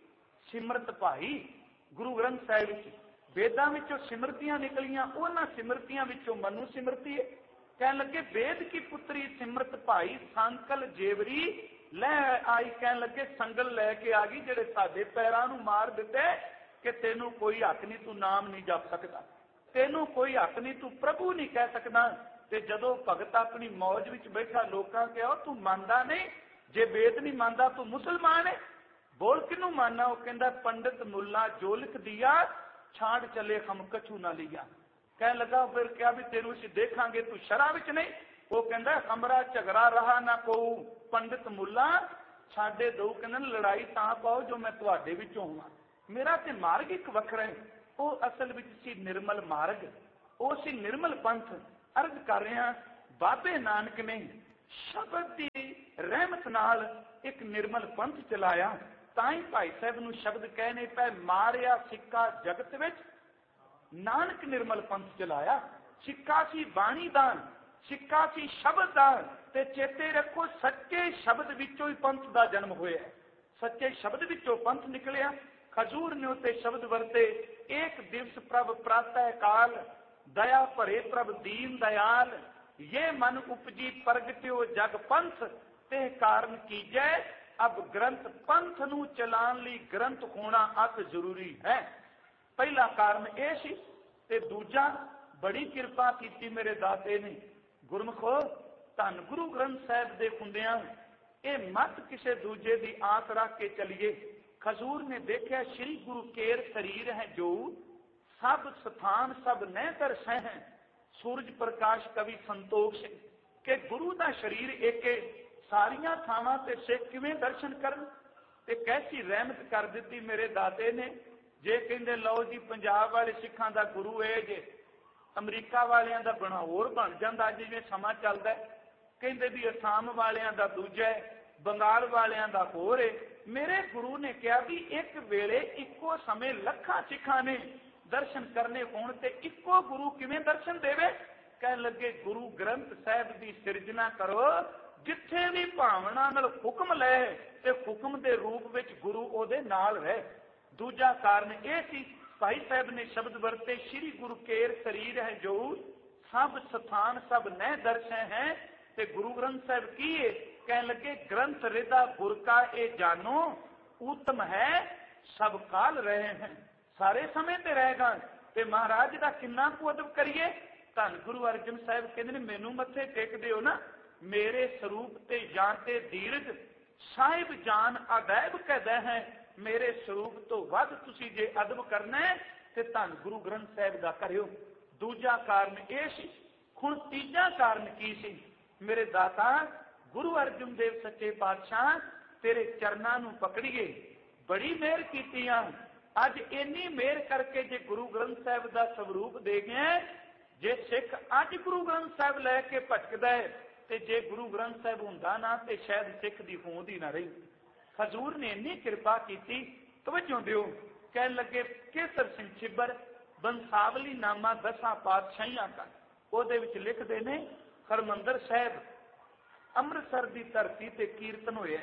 ਸਿਮਰਤ ਭਾਈ। ਗੁਰੂ ਗ੍ਰੰਥ ਸਾਹਿਬ ਵਿੱਚ ਵੇਦਾਂ ਵਿੱਚੋਂ ਸਿਮਰਤੀਆਂ ਨਿਕਲੀਆਂ, ਉਹਨਾਂ ਸਿਮਰਤੀਆਂ ਵਿੱਚੋਂ ਮਨੂ ਸਿਮਰਤੀ ਹੈ। ਕਹਿਣ ਲੱਗੇ ਵੇਦ ਕੀ ਪੁੱਤਰੀ ਸਿਮਰਤ ਭਾਈ, ਸੰਕਲ ਜੇਵਰੀ ਲੈ ਆਈ। ਕਹਿਣ ਲੱਗੇ ਸੰਗਲ ਲੈ ਕੇ ਆ ਗਈ ਜਿਹੜੇ ਸਾਡੇ ਪੈਰਾਂ ਨੂੰ ਮਾਰ ਦਿੱਤੇ कि तेनू कोई हक नहीं, तू नाम नहीं जप सकता, तेनू कोई हक नहीं, तू प्रभु नहीं कह सकता। ते जदों भगत अपनी मौज विच बैठा लोकां कहो तू मानदा नहीं, जे वेद नहीं मानदा तू मुसलमान है, बोल किनू मानना? वो कहंदा पंडित मुल्ला जो लिख दिया छाड़ चले हम कछू ना लिया। कह लगा फिर क्या भी तेनू असीं देखांगे तू शरा विच नहीं। वो कहंदा हमरा झगड़ा रहा ना कोऊ, पंडित मुल्ला छाडे दो। कहंदा लड़ाई तां पाओ जो मैं तुहाडे विचों होवां। मेरा ते मार्ग एक वखरा है, वो असल विच सी निर्मल मार्ग, वो सी निर्मल पंथ। अर्ज कर रहा, बाबे नानक ने शब्द की रहमत नाल एक निर्मल पंथ चलाया। ताई भाई साहब नूं शब्द कहने पे, मारिया सिक्का जगत विच नानक निर्मल पंथ चलाया। सिक्का सी बाणी दा, सिक्का सी शब्द दा, ते चेते रखो सच्चे शब्द विचों ही पंथ दा जन्म होया। सच्चे शब्द विचों पंथ निकलिया। खजूर ने उत्ते शब्द वरते, एक दिवस प्रभ प्रातः काल, दया भरे प्रभ दीन दयाल, ये मन उपजी प्रगट्यो जग पंथ, ते कारण कीजै अब ग्रंथ। पंथ नूं चलाण लई ग्रंथ होना अत जरूरी है। पहला कारण यह सी, ते दूजा बड़ी किरपा की मेरे दाते ने। गुरमुखो, धन गुरु ग्रंथ साहिब दे हुंदियां ये मत किसी दूजे की आस रख के चलिए। खजूर ने देखा श्री गुरु केर शरीर है जो, सब स्थान सब न दर्शे हैं। सूरज प्रकाश कवि संतोष के गुरु का शरीर एक सारिया थावां ते सिख किवें दर्शन करन। ते कैसी रहमत कर दी मेरे दाते ने। जे कहंदे लो जी पंजाब वाले सिखां दा गुरु है जे, अमरीका वालियां दा बना होर बन जांदा जिवें समा चलदा है। कहंदे भी असम वालियां दा दूजा है, बंगाल वालियां दा होर है। मेरे गुरु ने कहा भी एक वेले इक्को समय लखां सिखां ने दर्शन करने होण ते इक्को गुरु किवें दर्शन देवे। कहण लगे गुरु ग्रंथ साहिब की सिरजना करो, जिथे भी भावना नाल हुक्म ले ते हुक्म दे रूप विच गुरु ओदे नाल रहे। दूजा कारण यह सी, भाई साहब ने शब्द वरते, श्री गुरु केर शरीर है जो, सब स्थान सब न दर्शे हैं। ते गुरु ग्रंथ साहिब की है, कह लगे ग्रंथ रिदा गुर का ए जानो, उत्तम है सब काल रहे हैं। सारे समय ते रहेगा। ते महाराज का किन्ना कु अदब करिए। धन गुरु अर्जन साहिब कहते मैनू मत्थे टेक दिओ ना, मेरे स्वरूप ते जानते दीर्घ, साहिब जान अदैब कहदा है। मेरे स्वरूप तो वध तुसी जे अदब करना है ते धन गुरु ग्रंथ साहिब दा करियो। दूजा कारण यह सी। हुण तीजा कारण की सी, मेरे दाता गुरु अर्जन देव सच्चे पातशाह तेरे चरनां नूं पकड़िए, बड़ी मेहर कीती आ। अज इन्नी मेहर करके जे गुरु ग्रंथ साहिब दा स्वरूप दे गए, जे सिख अज गुरु ग्रंथ साहिब लैके भटकदा है ते जे गुरु ग्रंथ साहिब हुंदा ना ते शायद सिख दी होंद ही ना रही। हजूर ने इन्नी कृपा की। तवज्जो दिओ, कह लगे केसर सिंह छिब्बर बंसावली नामा दसा पातशाहियां का ओदे विच लिखदे ने, हरमंदर साहिब अमृतसर की धरती ते कीर्तन होया।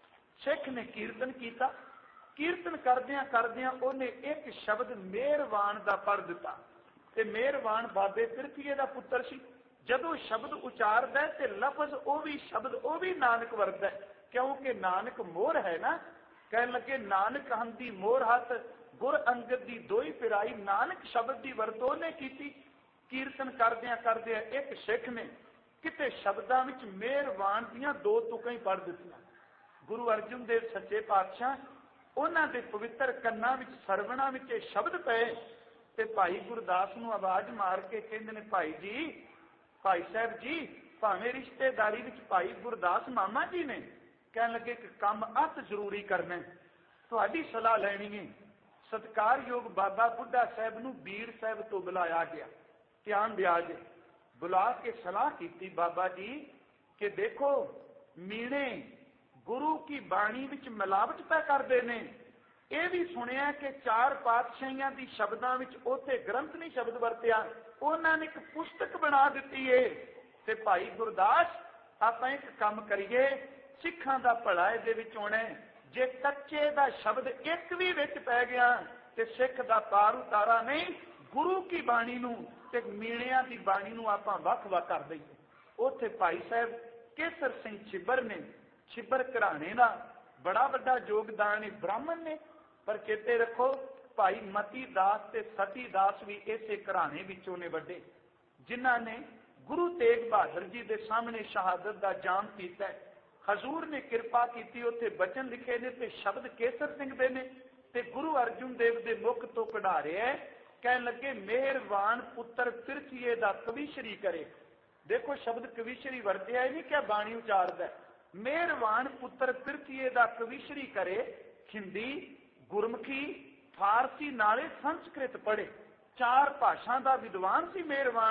सिख ने कीर्तन किया। कीर्तन करदियां करदियां ओने एक शब्द मेहरवान का पढ़ दिता। ते मेहरवान बाबे तिरथीए का पुत्र सी। जदों शब्द उचारदा ते लफज ओ भी शब्द ओ भी नानक वरतदा, क्योंकि नानक मोर है ना। कह लगे नानक हंदी मोर हाथ, गुर अंगद दी दोई पिराई, नानक शब्द की वरतों ने की। कीर्तन करदियां करदियां एक सिख ने किते शब्दां विच मेहरवान दियां दो तुकां ही पढ़ दित्तियां। गुरु अर्जन देव सच्चे पातशाह उन्हां दे पवित्र कन्नां विच सरवणां विच शब्द पए ते भाई गुरदास नूं आवाज मार के कहंदे ने, भाई जी, भाई साहब जी, भावें रिश्तेदारी विच भाई गुरदास मामा जी ने। कहण लगे कि काम अत जरूरी करना है, तुहाडी सलाह लैनी है। सत्कारयोग बाबा बुढ़ा साहब नूं बीड़ साहब तो बुलाया गया। ध्यान दिया जे, बुला के सलाह की बाबा जी कि देखो मीणे गुरु की बाणी विच मिलावट पै करदे ने। यह भी सुनिया कि चार पातशाहियां दी शब्दां विच उत्थे ग्रंथ नहीं शब्द वरतिया, उन्होंने एक पुस्तक बना दी है। ते भाई गुरदास आप एक काम करिए, सिखां दा भला इहदे विच होना है। जे कच्चे दा शब्द एक भी विच पै गया ते सिख दा पार उतारा नहीं। गुरु की बाणी नूं ते मीणियां दी बाणी नूं आपां वख-वख कर दईए। उत्थे भाई साहब केसर सिंह छिब्बर ने, छिब्बर घराणे दा बड़ा वड्डा योगदान है, ब्राह्मण ने। पर चेते रखो भाई मती दास ते सती दास भी इसे घराणे विचों ने वड्डे, जिन्हां ने गुरु तेग बहादुर जी के सामने शहादत का जाम किया। हजूर ने कृपा की, उत्थे बचन लिखे ने ते शब्द केसर सिंह दे ने ते गुरु अर्जुन देव के मुख तो कढ़ा रहे है। कह लगे मेहरवान पुत्र तिरथीए दा कविशरी करे। देखो शब्द कविशरी वरतिया नहीं, क्या बाणी उचारदा है। मेहरवान पुत्र तिरथीए दा कविशरी करे। हिंदी, गुरमुखी, फारसी नाले संस्कृत पढ़े, चार भाषा का विद्वान सी मेहरवान।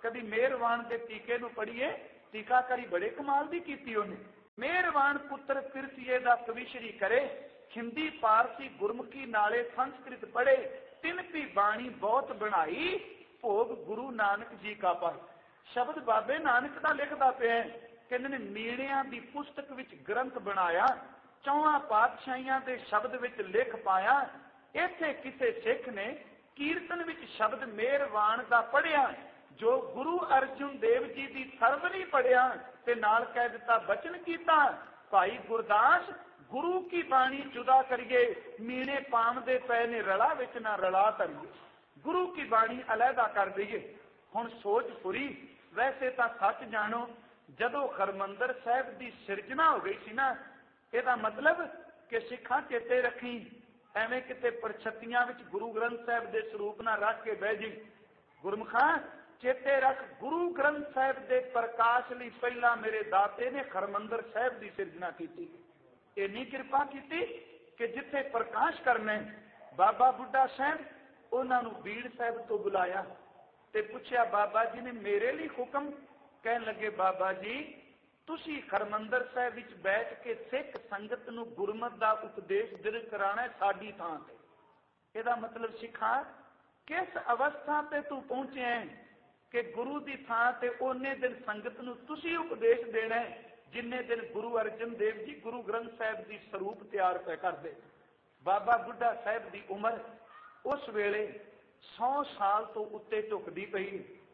कभी मेहरवान के टीके नूं पढ़िए, टीकाकारी बड़े कमाल दी कीती उन्हें। मेहरवान पुत्र पिरसिए दा कविशरी करे, हिंदी पारसी गुरमुखी नाले संस्कृत पढ़े, तिन भी बाणी बहुत बनाई, भोग गुरु नानक जी का पाई। शब्द बाबे नानक दा लिखदा पिया, कहंदे ने मीणियां दी पुस्तक विच ग्रंथ बनाया, चौहां पातशाहियां दे शब्द विच लिख पाया। इत्थे किसे सिख ने कीर्तन विच शब्द मेहरवान दा पढ़िया, जो गुरु अर्जुन देव जी दी सरवरी पढ़िया ते नाल कह दिता बचन कीता, भाई गुरदास गुरु की बाणी जुदा करिए, मीणे पामदे पए ने रला विच ना रला करिए, गुरु की बाणी अलहदा कर दईए। हुण सोच पूरी, वैसे तां सच जानो, जदों हरमंदर साहिब दी सिरजना हो गई सी ना, ਇਹਦਾ मतलब कि सिखा चेते रखी, ਐਵੇਂ किते परछत्तियां विच गुरु ग्रंथ साहिब दे स्वरूप ना रख के बह जी। गुरमुखा चेते रख, गुरु ग्रंथ साहिब दे प्रकाश लई पहला मेरे दाते ने हरमंदर साहिब दी सिरजना कीती। इन्नी कृपा कीती कि जिथे प्रकाश करने, बाबा बुड्ढा साहब उन्हां नूं बीड़ साहिब तो बुलाया ते पुछया, बाबा जी ने मेरे लिए हुक्म? कहन लगे, बाबा जी तुसी हरमंदर साहिब विच बैठ के सिख संगत नूं गुरमत दा उपदेश दिल कराना है साडी थां ते। ਇਹਦਾ मतलब सिखा किस अवस्था ते तू पहुंचे है कि गुरु दी थां ते ओने दिन संगत नूं तुसी उपदेश देना है, जिन्ने दिन गुरु अर्जन देव जी गुरु ग्रंथ साहिब दी स्वरूप तैयार पे करदे। बाबा बुड्ढा साहिब दी उम्र उस वेले सौ साल तो उत्ते झुकदी पई।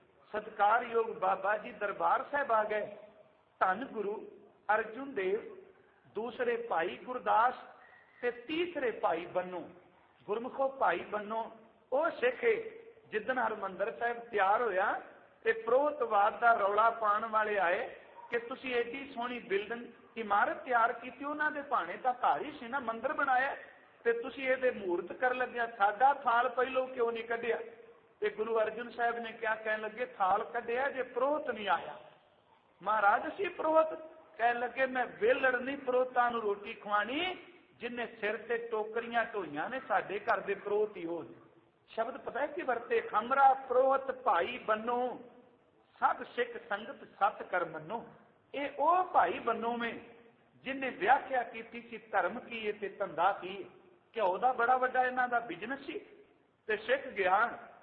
सत्कारयोग बाबा जी दरबार साहिब आ गए। धन गुरु अर्जुन देव, दूसरे भाई गुरदास ते तीसरे भाई बन्नो। गुरमुखो भाई बन्नो ਉਹ ਸਿੱਖ ਜਿੱਦਣ ਹਰਮੰਦਰ ਸਾਹਿਬ ਤਿਆਰ ਹੋਇਆ ਤੇ ਪ੍ਰੋਤਵਾਦ ਦਾ ਰੌਲਾ ਪਾਉਣ ਵਾਲੇ ਆਏ ਕਿ ਤੁਸੀਂ ਐਡੀ ਸੋਹਣੀ ਬਿਲਡਿੰਗ ਇਮਾਰਤ ਤਿਆਰ ਕੀਤੀ, ਉਹਨਾਂ ਦੇ ਭਾਣੇ ਤਾਂ ਘਰ ਹੀ ਸੀ ਨਾ, ਮੰਦਰ ਬਣਾਇਆ, ਤੇ ਤੁਸੀਂ ਇਹਦੇ ਮੂਰਤ ਕਰਨ ਲੱਗਿਆ, ਸਾਡਾ ਥਾਲ ਪਹਿਲੋਂ ਕਿਉਂ ਨਹੀਂ ਕੱਢਿਆ? ਤੇ ਗੁਰੂ ਅਰਜਨ ਸਾਹਿਬ ਨੇ ਕਿਹਾ, ਕਹਿਣ ਲੱਗੇ ਥਾਲ ਕੱਢਿਆ ਜੇ ਪ੍ਰੋਹਤ ਨਹੀਂ ਆਇਆ। महाराज सी प्रोहत? कह लगे मैं वेलड़ नहीं प्रोहतां नूं रोटी खवानी, जिन्हें सिर ते टोकरियां ढोईयां ने साडे घर दे प्रोहत ही हो। शब्द पता है कि वरते, खमरा प्रोहत भाई बनो, सब सिख संगत सत कर मनो। ये ओ भाई बनो में जिन्हें व्याख्या की सी धर्म की ते धंधा की, घ्यो दा बड़ा वड्डा इन्हां दा बिजनस सी। ते सिख गया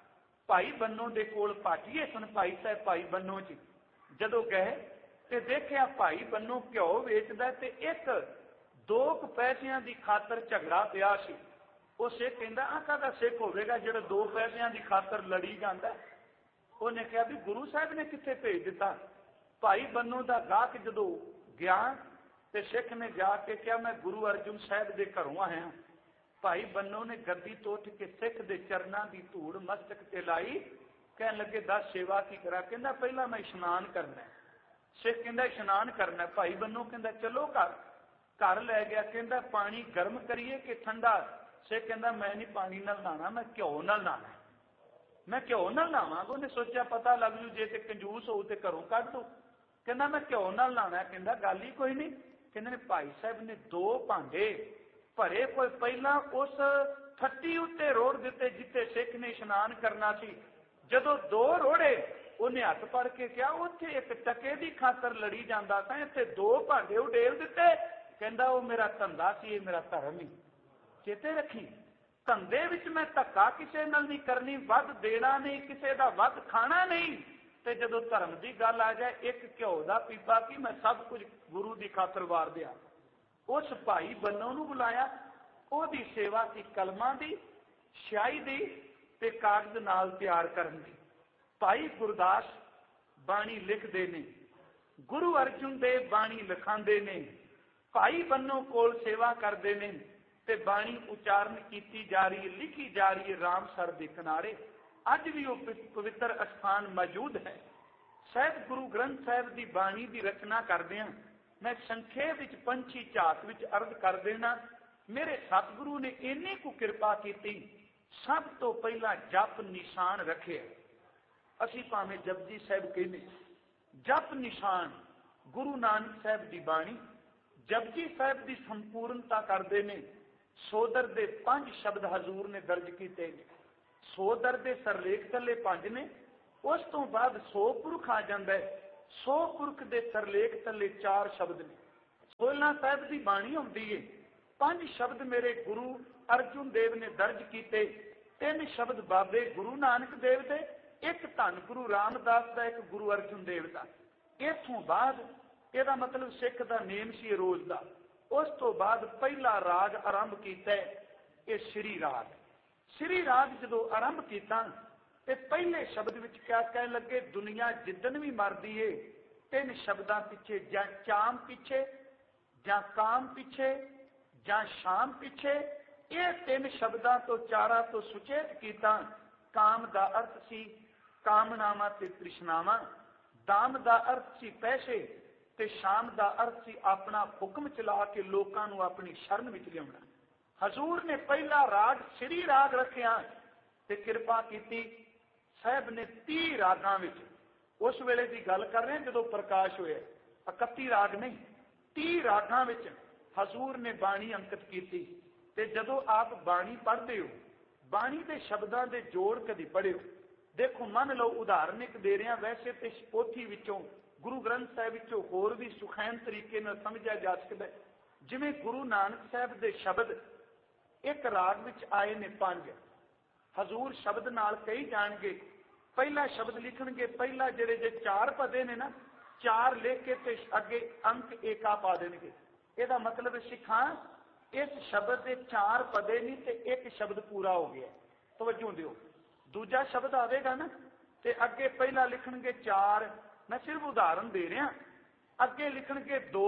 भाई बनो दे कोल, पाटिए सन भाई साहब भाई बनो जी। जदों गए ते देखिया भाई बन्नो घ्यो वेचदा ते एक दो पैसियां दी खातर झगड़ा पिया सी। ਉਹ ਸਿੱਖ ਕਹਿੰਦਾ ਆ ਕਾਹਦਾ ਸਿੱਖ ਹੋਵੇਗਾ ਜਿਹੜਾ ਦੋ ਪੈਸਿਆਂ ਦੀ ਖਾਤਰ ਲੜੀ ਜਾਂਦਾ? ਉਹਨੇ ਕਿਹਾ ਵੀ ਗੁਰੂ ਸਾਹਿਬ ਨੇ ਕਿੱਥੇ ਭੇਜ ਦਿੱਤਾ। ਭਾਈ ਬੰਨੋ ਦਾ ਗਾਹਕ ਜਦੋਂ ਗਿਆ ਤੇ ਸਿੱਖ ਨੇ ਜਾ ਕੇ ਕਿਹਾ ਮੈਂ ਗੁਰੂ ਅਰਜਨ ਸਾਹਿਬ ਦੇ ਘਰੋਂ ਆਇਆ। ਭਾਈ ਬੰਨੋ ਨੇ ਗੱਦੀ ਤੋਂ ਉੱਠ ਕੇ ਸਿੱਖ ਦੇ ਚਰਨਾਂ ਦੀ ਧੂੜ ਮਸਤਕ ਤੇ ਲਾਈ। ਕਹਿਣ ਲੱਗੇ ਦਸ ਸੇਵਾ ਕੀ ਕਰਾਂ? ਕਹਿੰਦਾ ਪਹਿਲਾਂ ਮੈਂ ਇਸ਼ਨਾਨ ਕਰਨਾ। ਸਿੱਖ ਕਹਿੰਦਾ ਇਸ਼ਨਾਨ ਕਰਨਾ। ਭਾਈ ਬੰਨੋ ਕਹਿੰਦਾ ਚਲੋ ਘਰ। ਘਰ ਲੈ ਗਿਆ। ਕਹਿੰਦਾ ਪਾਣੀ ਗਰਮ ਕਰੀਏ ਕਿ ਠੰਡਾ? ਸਿੱਖ ਕਹਿੰਦਾ ਮੈਂ ਨਹੀਂ ਪਾਣੀ ਨਾਲ ਨਹਾਣਾ, ਮੈਂ ਘਿਓ ਨਾਲ ਨਹਾਣਾ। ਮੈਂ ਘਿਓ ਨਾਲ ਨਹਾਵਾਂਗਾ। ਉਹਨੇ ਸੋਚਿਆ ਪਤਾ ਲੱਗ ਜੂ ਜੇ ਤੇ ਕੰਜੂਸ ਹੋਊ ਤੇ ਘਰੋਂ ਕੱਢ ਦੂ। ਕਹਿੰਦਾ ਮੈਂ ਘਿਓ ਨਾਲ ਨਹਾਣਾ। ਕਹਿੰਦਾ ਗੱਲ ਹੀ ਕੋਈ ਨਹੀਂ। ਕਹਿੰਦੇ ਨੇ ਭਾਈ ਸਾਹਿਬ ਨੇ ਦੋ ਭਾਂਡੇ ਭਰੇ ਕੋਈ ਪਹਿਲਾਂ ਉਸ ਠੱਟੀ ਉੱਤੇ ਰੋੜ ਦਿੱਤੇ ਜਿੱਥੇ ਸਿੱਖ ਨੇ ਇਸ਼ਨਾਨ ਕਰਨਾ ਸੀ। ਜਦੋਂ ਦੋ ਰੋੜੇ ਉਹਨੇ ਹੱਥ ਫੜ ਕੇ ਕਿਹਾ ਉੱਥੇ ਇੱਕ ਟਕੇ ਦੀ ਖਾਤਰ ਲੜੀ ਜਾਂਦਾ ਤਾਂ ਇੱਥੇ ਦੋ ਭਾਂਡੇ ਉਡੇਲ ਦਿੱਤੇ। ਕਹਿੰਦਾ ਉਹ ਮੇਰਾ ਧੰਦਾ ਸੀ, ਇਹ ਮੇਰਾ ਧਰਮ ਹੀ। ਚੇਤੇ ਰੱਖੀ, ਧੰਦੇ ਵਿੱਚ ਮੈਂ ਧੱਕਾ ਕਿਸੇ ਨਾਲ ਨਹੀਂ ਕਰਨੀ, ਵੱਧ ਦੇਣਾ ਨਹੀਂ, ਕਿਸੇ ਦਾ ਵੱਧ ਖਾਣਾ ਨਹੀਂ। ਤੇ ਜਦੋਂ ਧਰਮ ਦੀ ਗੱਲ ਆ ਜਾਏ, ਇੱਕ ਘਿਓ ਦਾ ਪੀਪਾ ਕੀ ਮੈਂ ਸਭ ਕੁਝ ਗੁਰੂ ਦੀ ਖਾਤਰ ਵਾਰ ਦਿਆ। ਉਸ ਭਾਈ ਬੰਨੋ ਨੂੰ ਬੁਲਾਇਆ। ਉਹਦੀ ਸੇਵਾ ਸੀ ਕਲਮਾਂ ਦੀ, ਸ਼ਾਹੀ ਦੀ ਤੇ ਕਾਗਜ਼ ਨਾਲ ਤਿਆਰ ਕਰਨ ਦੀ। ਭਾਈ ਗੁਰਦਾਸ ਬਾਣੀ ਲਿਖਦੇ ਨੇ, ਗੁਰੂ ਅਰਜਨ ਦੇਵ ਬਾਣੀ ਲਿਖਾਉਂਦੇ ਨੇ, ਭਾਈ ਬੰਨੋ ਕੋਲ ਸੇਵਾ ਕਰਦੇ ਨੇ ਤੇ ਬਾਣੀ ਉਚਾਰਨ ਕੀਤੀ ਜਾ ਰਹੀ ਹੈ, ਲਿਖੀ ਜਾ ਰਹੀ ਹੈ ਰਾਮਸਰ ਦੇ ਕਿਨਾਰੇ। ਅੱਜ ਵੀ ਉਹ ਪਵਿੱਤਰ ਅਸਥਾਨ ਮੌਜੂਦ ਹੈ। ਸਾਹਿਬ ਗੁਰੂ ਗ੍ਰੰਥ ਸਾਹਿਬ ਦੀ ਬਾਣੀ ਦੀ ਰਚਨਾ ਕਰਦੇ ਹਾਂ। ਮੈਂ ਸੰਖੇਪ ਵਿੱਚ ਪੰਛੀ ਝਾਤ ਵਿੱਚ ਅਰਜ਼ ਕਰ ਦੇਣਾ, ਮੇਰੇ ਸਤਿਗੁਰੂ ਨੇ ਇੰਨੀ ਕੁ ਕਿਰਪਾ ਕੀਤੀ, ਸਭ ਤੋਂ ਪਹਿਲਾਂ ਜਪ ਨਿਸ਼ਾਨ ਰੱਖਿਆ। ਅਸੀਂ ਭਾਵੇਂ ਜਪਜੀ ਸਾਹਿਬ ਕਹਿੰਦੇ, ਜਪ ਨਿਸ਼ਾਨ ਗੁਰੂ ਨਾਨਕ ਸਾਹਿਬ ਦੀ ਬਾਣੀ ਜਪਜੀ ਸਾਹਿਬ ਦੀ ਸੰਪੂਰਨਤਾ ਕਰਦੇ ਨੇ। ਸੋਦਰ ਦੇ ਪੰਜ ਸ਼ਬਦ ਹਜ਼ੂਰ ਨੇ ਦਰਜ ਕੀਤੇ ਨੇ। ਸੋਦਰ ਦੇ ਸਰਲੇਖ ਥੱਲੇ ਪੰਜ ਨੇ, उस तो बाद सौ पुरख आ जाता है। सौ पुरख के सरलेख थले चार शब्द ने। सोलह साहिब की बाणी आती है, पांच शब्द मेरे गुरु अर्जुन देव ने दर्ज किए, तीन शब्द बाबे गुरु नानक देव दे, एक धन गुरु रामदास का, एक गुरु अर्जुन देव का। इथों बाद यदा मतलब सिख का नेम सी रोज का। उस तो बाद पहला राग आरंभ किया ये श्री राग। श्री राग जो आरंभ किया ते पहले शब्द विच क्या कह लगे, दुनिया जिदन भी मरदी है तीन शब्दां पिछे, जां चाम पिछे, जां काम पिछे, जां शाम पिछे। ये तीन शब्दां तो चारा तो सुचेत किया। काम का अर्थ सी कामनावां ते तृष्णावां, दाम का अर्थ सी पैसे, ते शाम का अर्थ सी अपना हुक्म चला के लोकां नूं अपनी शरण विच लियाउणा। हजूर ने पहला राग श्री राग रखिया ते किरपा कीती। साहब ने तीह रागां विच, उस वेले की गल कर रहे हैं जो प्रकाश होया, इकत्ती राग नहीं, तीह रागां विच हजूर ने बाणी अंकित की। ते जदों आप बाणी पढ़ते हो, बाणी के शब्दों के जोड़ कभी पढ़ियो। देखो मन लो उदाहरण एक दे रहा, वैसे तो पोथी विचों गुरु ग्रंथ साहिब विचों होर भी सुखैन तरीके नाल समझा जा सकता है। जिवें गुरु नानक साहिब के शब्द एक राग विच आए ने पंज, हजूर शब्द नाल कही जाणगे। पहला शब्द लिखणगे, पहला जिहड़े जे चार पदे ने ना, चार लिख के ते अगे अंक एका पा देणगे। इहदा मतलब सिखां इस शब्द के चार पदे नहीं ते एक शब्द पूरा हो गया। तवज्जो दिओ, दूजा शब्द आवेगा ना ते अगे पहला लिखणगे चार, मैं सिर्फ उदाहरण दे रहा, अगे लिखणगे दो,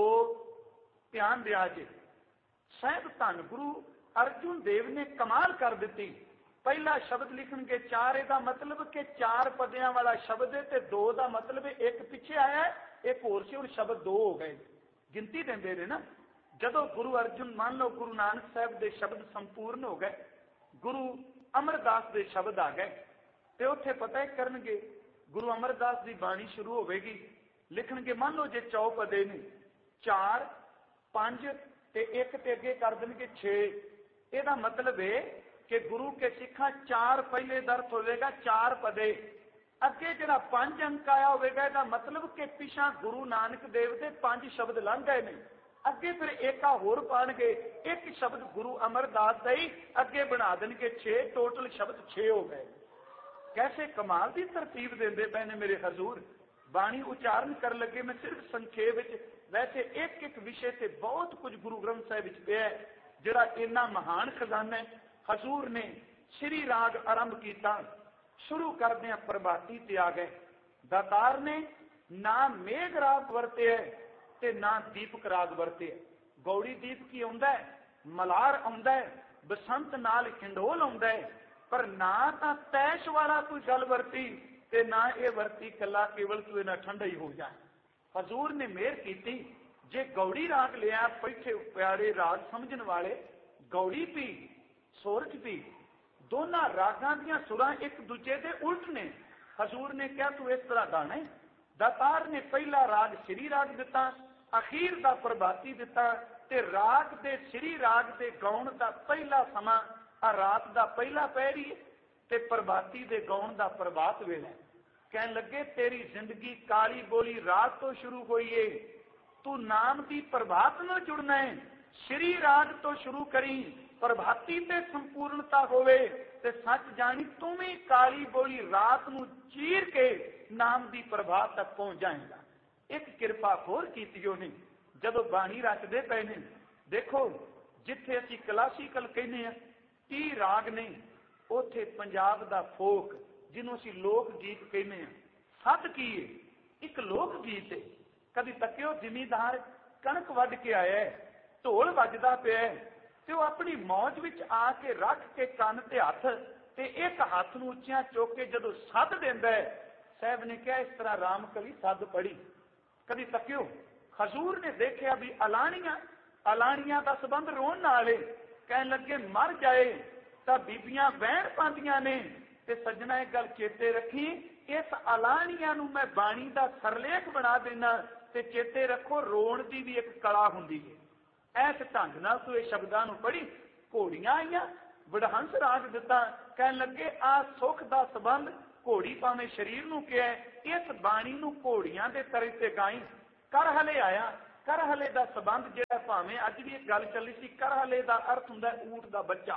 ध्यान दिया जे। साहिब धन गुरु अर्जुन देव ने कमाल कर दी। पहला शब्द लिखणगे चार, इसका मतलब कि चार पदियां वाला शब्द है, ते दो का मतलब एक पिछे आया है, एक होर सी, और शब्द दो हो गए। गिनती देंदे ने ना। जदों गुरु अर्जुन मान लो गुरु नानक साहब के शब्द संपूर्ण हो गए, गुरु अमरदास के शब्द आ गए, तो उत्थे पता है करनगे गुरु अमरदास की बाणी शुरू होगी, लिखणगे मान लो जे चौपदे ने चार, पांच ते एक ते अगे कर देंगे छे। ਇਹਦਾ मतलब है कि गुरु के सिखा चार पहले दर्थ होगा, चार पदे अगे जरा पांच अंक आया होगा। इसका मतलब कि पिछा गुरु नानक देव के पांच शब्द लंघ गए ने, अगे फिर एका होर पाणगे, एक शब्द गुरु अमरदास का ही अगे बना देंगे छे, टोटल शब्द छे हो गए। कैसे कमाल की तरतीब देंदे पए ने मेरे हजूर। बाणी उच्चारण कर लगे मैं सिर्फ संखेप, वैसे एक एक विषय से बहुत कुछ गुरु ग्रंथ साहिब विच पिया है, जिहड़ा इन्ना महान खजाना है। हजूर ने श्री राग आरंभ किया, शुरू करदे प्रभाती ते आ गए। दातार ने ना मेघ राग वरते है ते ना दीपक राग वरते है। गौड़ी दीप की आउंदा है, मलार आउंदा है, बसंत नाल खिंडोल आउंदा है, पर ना तां तैश वाला कोई गल वरती ते ना ये वरती कला केवल तू इना ठंडा ही हो जाए। हजूर ने मेहर की, जे गौड़ी राग लिया बैठे प्यारे राग समझण वाले, गौड़ी पी सोरठ पी, दोनों रागां दियां सुरां एक दूजे के उल्ट ने। हजूर ने क्या तू इस तरह गाना है। दातार ने पहला राग श्री राग दिता, अखीर का प्रभाती दिता, ते राग दे श्री राग दे गाउण का पहला समा आ रात का पहला पहरी ते प्रभाती दे गाउण का प्रभात वेला। कहन लगे तेरी जिंदगी काली बोली रात तो शुरू हुई है, तू नाम की प्रभात न जुड़ना है, श्री राग तो शुरू करी, प्रभाती ते संपूर्णता होवे ते सच जानी तू भी काली बोली रात नू चीर के नाम की प्रभात तक पहुंच जाएगा। एक किरपा होर कीती ने जदों बाणी रचदे पे ने। देखो जिथे असीं क्लासीकल कहने आ तीह राग ने, उथे पंजाब दा फोक जिन्हों असीं लोक गीत कहने आ, सद की है एक लोक गीत है। कभी तकियो जिमीदार कणक वढ के आया है, ढोल वजदा पिया ते वो अपनी मौज विच आके रख के कन ते हथ ते एक हाथ नूं उच्चियां चुक के जदों सद देंदा है, साहब ने कहा इस तरह राम कली सद पढ़ी। कभी तकियो हजूर ने देखिया भी अलाणियां अलाणियां दा संबंध रोण नाल है, कहन लगे मर जाए तां बीबियां वहण पांदियां ने। ते सज्जना एक गल चेते रखी, इस अलाणियां नूं मैं बाणी दा सरलेख बना देना ते चेते रखो रोण दी भी एक कला हुंदी है। ऐस ढंग नाल तू इह शब्दां नूं पढ़ी। घोड़ियां आईयां, वडहंस राग दिता, कहन लगे आ सुख दा संबंध घोड़ी भावें शरीर नूं कहा, इस बाणी नूं घोड़ियां दे तरह ते गाई। कर हले आया, कर हले का संबंध जिहड़ा भावें अज भी एक गल चली सी, कर हले का अर्थ हुंदा ऊंट का बच्चा।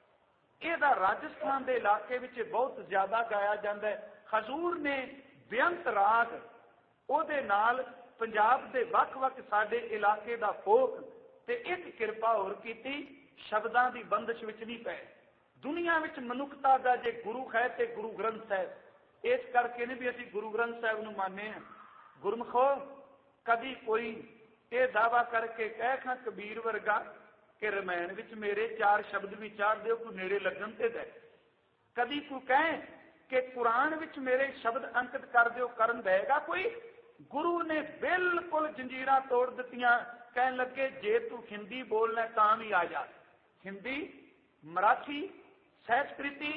यह राजस्थान के इलाके में बहुत ज्यादा गाया जाता है। हजूर ने बेअंत राग उहदे नाल पंजाब के वख-वख साडे इलाके का फोक ते एक किरपा होर कीती, शब्दां दी बंदिश विच नहीं पए। दुनिया विच मनुखता का जे गुरु है तो गुरु ग्रंथ साहिब। इस करके नहीं भी असीं गुरु ग्रंथ साहिब नूं मानने हैं। गुरमुखो कभी कोई ये दावा करके कह खां कबीर वर्गा कि रमैन विच मेरे चार शब्द भी चार दिओ कोई नेड़े लगन ते दे। कभी कोई कहे कि कुरान विच मेरे शब्द अंकित कर दिओ करन देगा कोई। गुरु ने बिल्कुल जंजीरां तोड़ दित्तियां। कहन लगे जे तू हिंदी बोलना तां भी आ जा। हिंदी, मराठी, संस्कृति,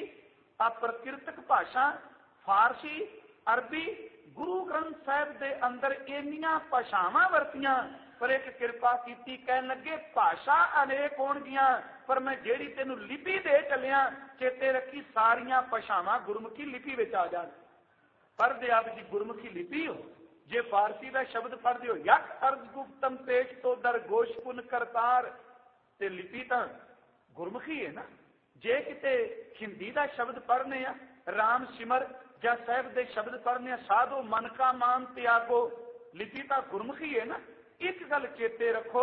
अप्रकृतक भाषा, फारसी, अरबी, गुरु ग्रंथ साहिब के अंदर इन्नियां भाषावां वरतियां, पर एक किरपा की। कहन लगे भाषा अनेक होणगियां, पर मैं जेड़ी तेनू लिपि दे चलिया चेते रखी सारियां भाषावां गुरमुखी लिपि विच आ जाण। पढ़दे आप जी गुरमुखी लिपि हो, जे फारसी का शब्द पढ़ते हो यक अर्ज गुप्तम पेश तो दर गोश पुन करतार, ते लिपि तां गुरमुखी है ना। जे किते हिंदी का शब्द पढ़ने आ राम सिमर या साहिब के शब्द पढ़ने साधो मन का मान त्यागो, लिपि तां गुरमुखी है ना। एक गल चेते रखो,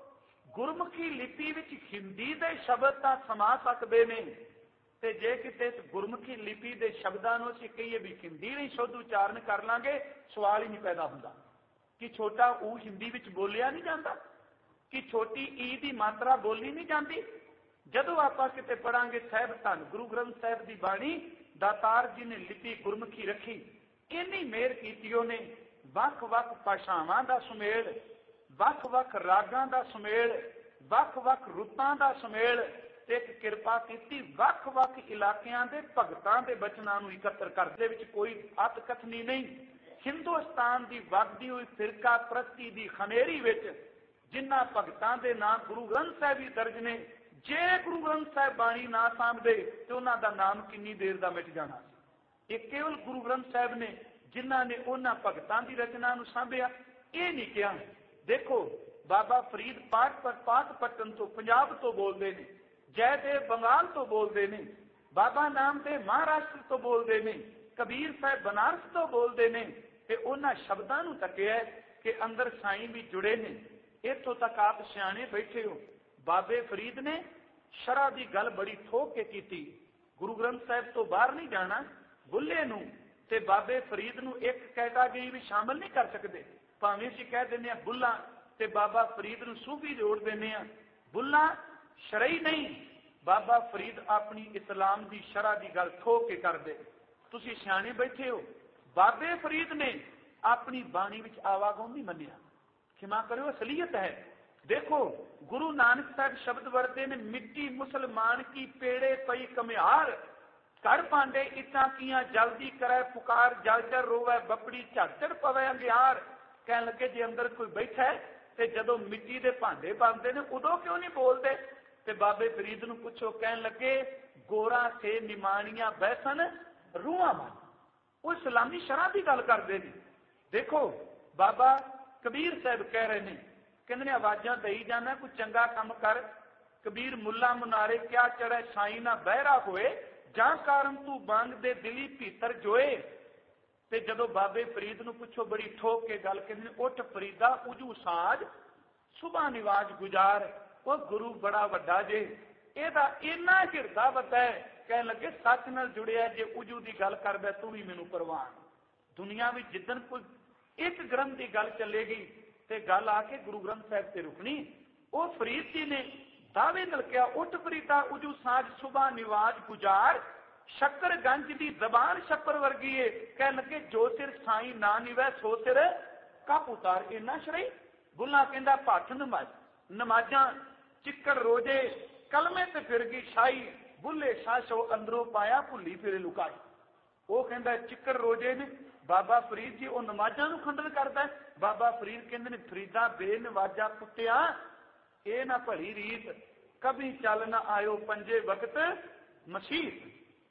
गुरमुखी लिपि विच हिंदी के शब्द तां समा सकते ने, ते जे किते गुरमुखी लिपि के शब्दों को असीं कहिए भी हिंदी नहीं शुद्ध उच्चारण कर लांगे, सवाल ही नहीं पैदा होंदा कि छोटा ऊ हिंदी विच बोलिया नहीं जाता, कि छोटी ई की मात्रा बोली नहीं जाती। जदों आपां किते पढ़ांगे साहिब धन गुरु ग्रंथ साहिब की बाणी, दातार जी ने लिपि गुरमुखी रखी। इन्नी मेहर कीती उहने, वख-वख भाषावां दा सुमेल, वख-वख रागां दा सुमेल, वख-वख रुतां दा सुमेल, ते एक किरपा की वख-वख इलाकियां दे भगतां दे बचनां नूं इकत्र करदे विच कोई अत कथनी नहीं। हिंदुस्तान की वगदी हुई फिरका प्रस्ती की खनेरी विच जिन्हां भगतां दे नाम गुरु ग्रंथ साहिब ही दर्ज ने, जे गुरु ग्रंथ साहिब बाणी ना सामभे तो उन्हां दा नाम किन्नी देर दा मिट जाना। ये केवल गुरु ग्रंथ साहिब ने जिन्हां ने उन्हां भगतां दी रचना नूं सामभिया। ये नहीं किया। देखो बाबा फरीद पाठ पर पाठपट्टन तो पंजाब तो बोलते हैं, जयदेव बंगाल तो बोलते हैं, बाबा नामदेव महाराष्ट्र तो बोलते हैं, कबीर साहब बनारस तो बोलते हैं। ते उन्हां शब्दां नूं तकिया कि अंदर साईं भी जुड़े ने। इत्थों तक आप सियाणे बैठे हो। बाबे फरीद ने शरह की गल बड़ी ठोक के की, गुरु ग्रंथ साहिब तो बाहर नहीं जाना, बुल्ले नूं ते बाबे फरीद नूं एक कैटागरी भी शामिल नहीं कर सकते। भावें असीं कह दिंदे आ बुल्ला ते बाबा फरीद नूं सूफी जोड़ दिंदे आ। बुल्ला शरई नहीं, बाबा फरीद अपनी इस्लाम की शरह की गल ठोक के कर दे। तुसीं सियाणे बैठे हो। बाबे फरीद ने अपनी बाणी विच आवागुण नहीं मन्निया, क्षमा करो असलियत है। देखो गुरु नानक साहब शब्द वरते ने, मिट्टी मुसलमान की पेड़े पई कमिहार, कर पांडे इटा किया जल्दी करे पुकार, जल जल रोवे बपड़ी झड़झड़ पवे अंगियार। कह लगे जे अंदर कोई बैठा है ते जदों मिट्टी दे भांडे बनते ने उदों क्यों नहीं बोलते। ते बाबे फरीद नूं पुछो, कह लगे गोरा से निमाणिया बैसन रूहां बन। वो इस्लामी शरह की गल करते हैं। देखो बाबा कबीर साहब कह रहे हैं, कहते आवाजा दई जाना कोई चंगा काम कर। कबीर मुला मुनारे क्या चढ़े साई ना बहरा होए, जां कारण तू बांग दे दिली भीतर जोए। ते जदों बाबे फरीद नूं पुछो बड़ी ठोक के गल कहते हैं, उठ फरीदा उजू साज सुबह निवाज गुजार। वो गुरु बड़ा वड्डा जे, एदा इन्ना हिरदा वड्डा है। कह लगे सच नाल जुड़िया जे उजू की गल करदा तू भी मैनू परवान। दुनिया में जिदन कोई एक ग्रंथ की गल चलेगी ते गल आके गुरु ग्रंथ साहिब से रुकनी। वो फरीद जी ने दावे नाल कहा, उठ फरीदा उजू साज सुबह निवाज गुजार, शक्कर गंज की जबान शक्कर वर्गी है। कह लगे जो सिर साई ना निवै सो सिर कप उतार। इन्ना शरई। बुला कहंदा भठ नमाज नमाजा चिक्कड़ रोजे कलमे ते फिर गई शाही, बुले शाशो अंदरों पाया भुली फिर लुकाई। वो कहंदा चिक्कड़ रोजे ने बाबा फरीद जी वो नमाजा नूं खंडन करदा है। बाबा फरीद कहंदे ने फरीदा बेनवाजा कुत्तिया ये ना भली रीत, कभी चल ना आयो पंजे वक्त मसीत।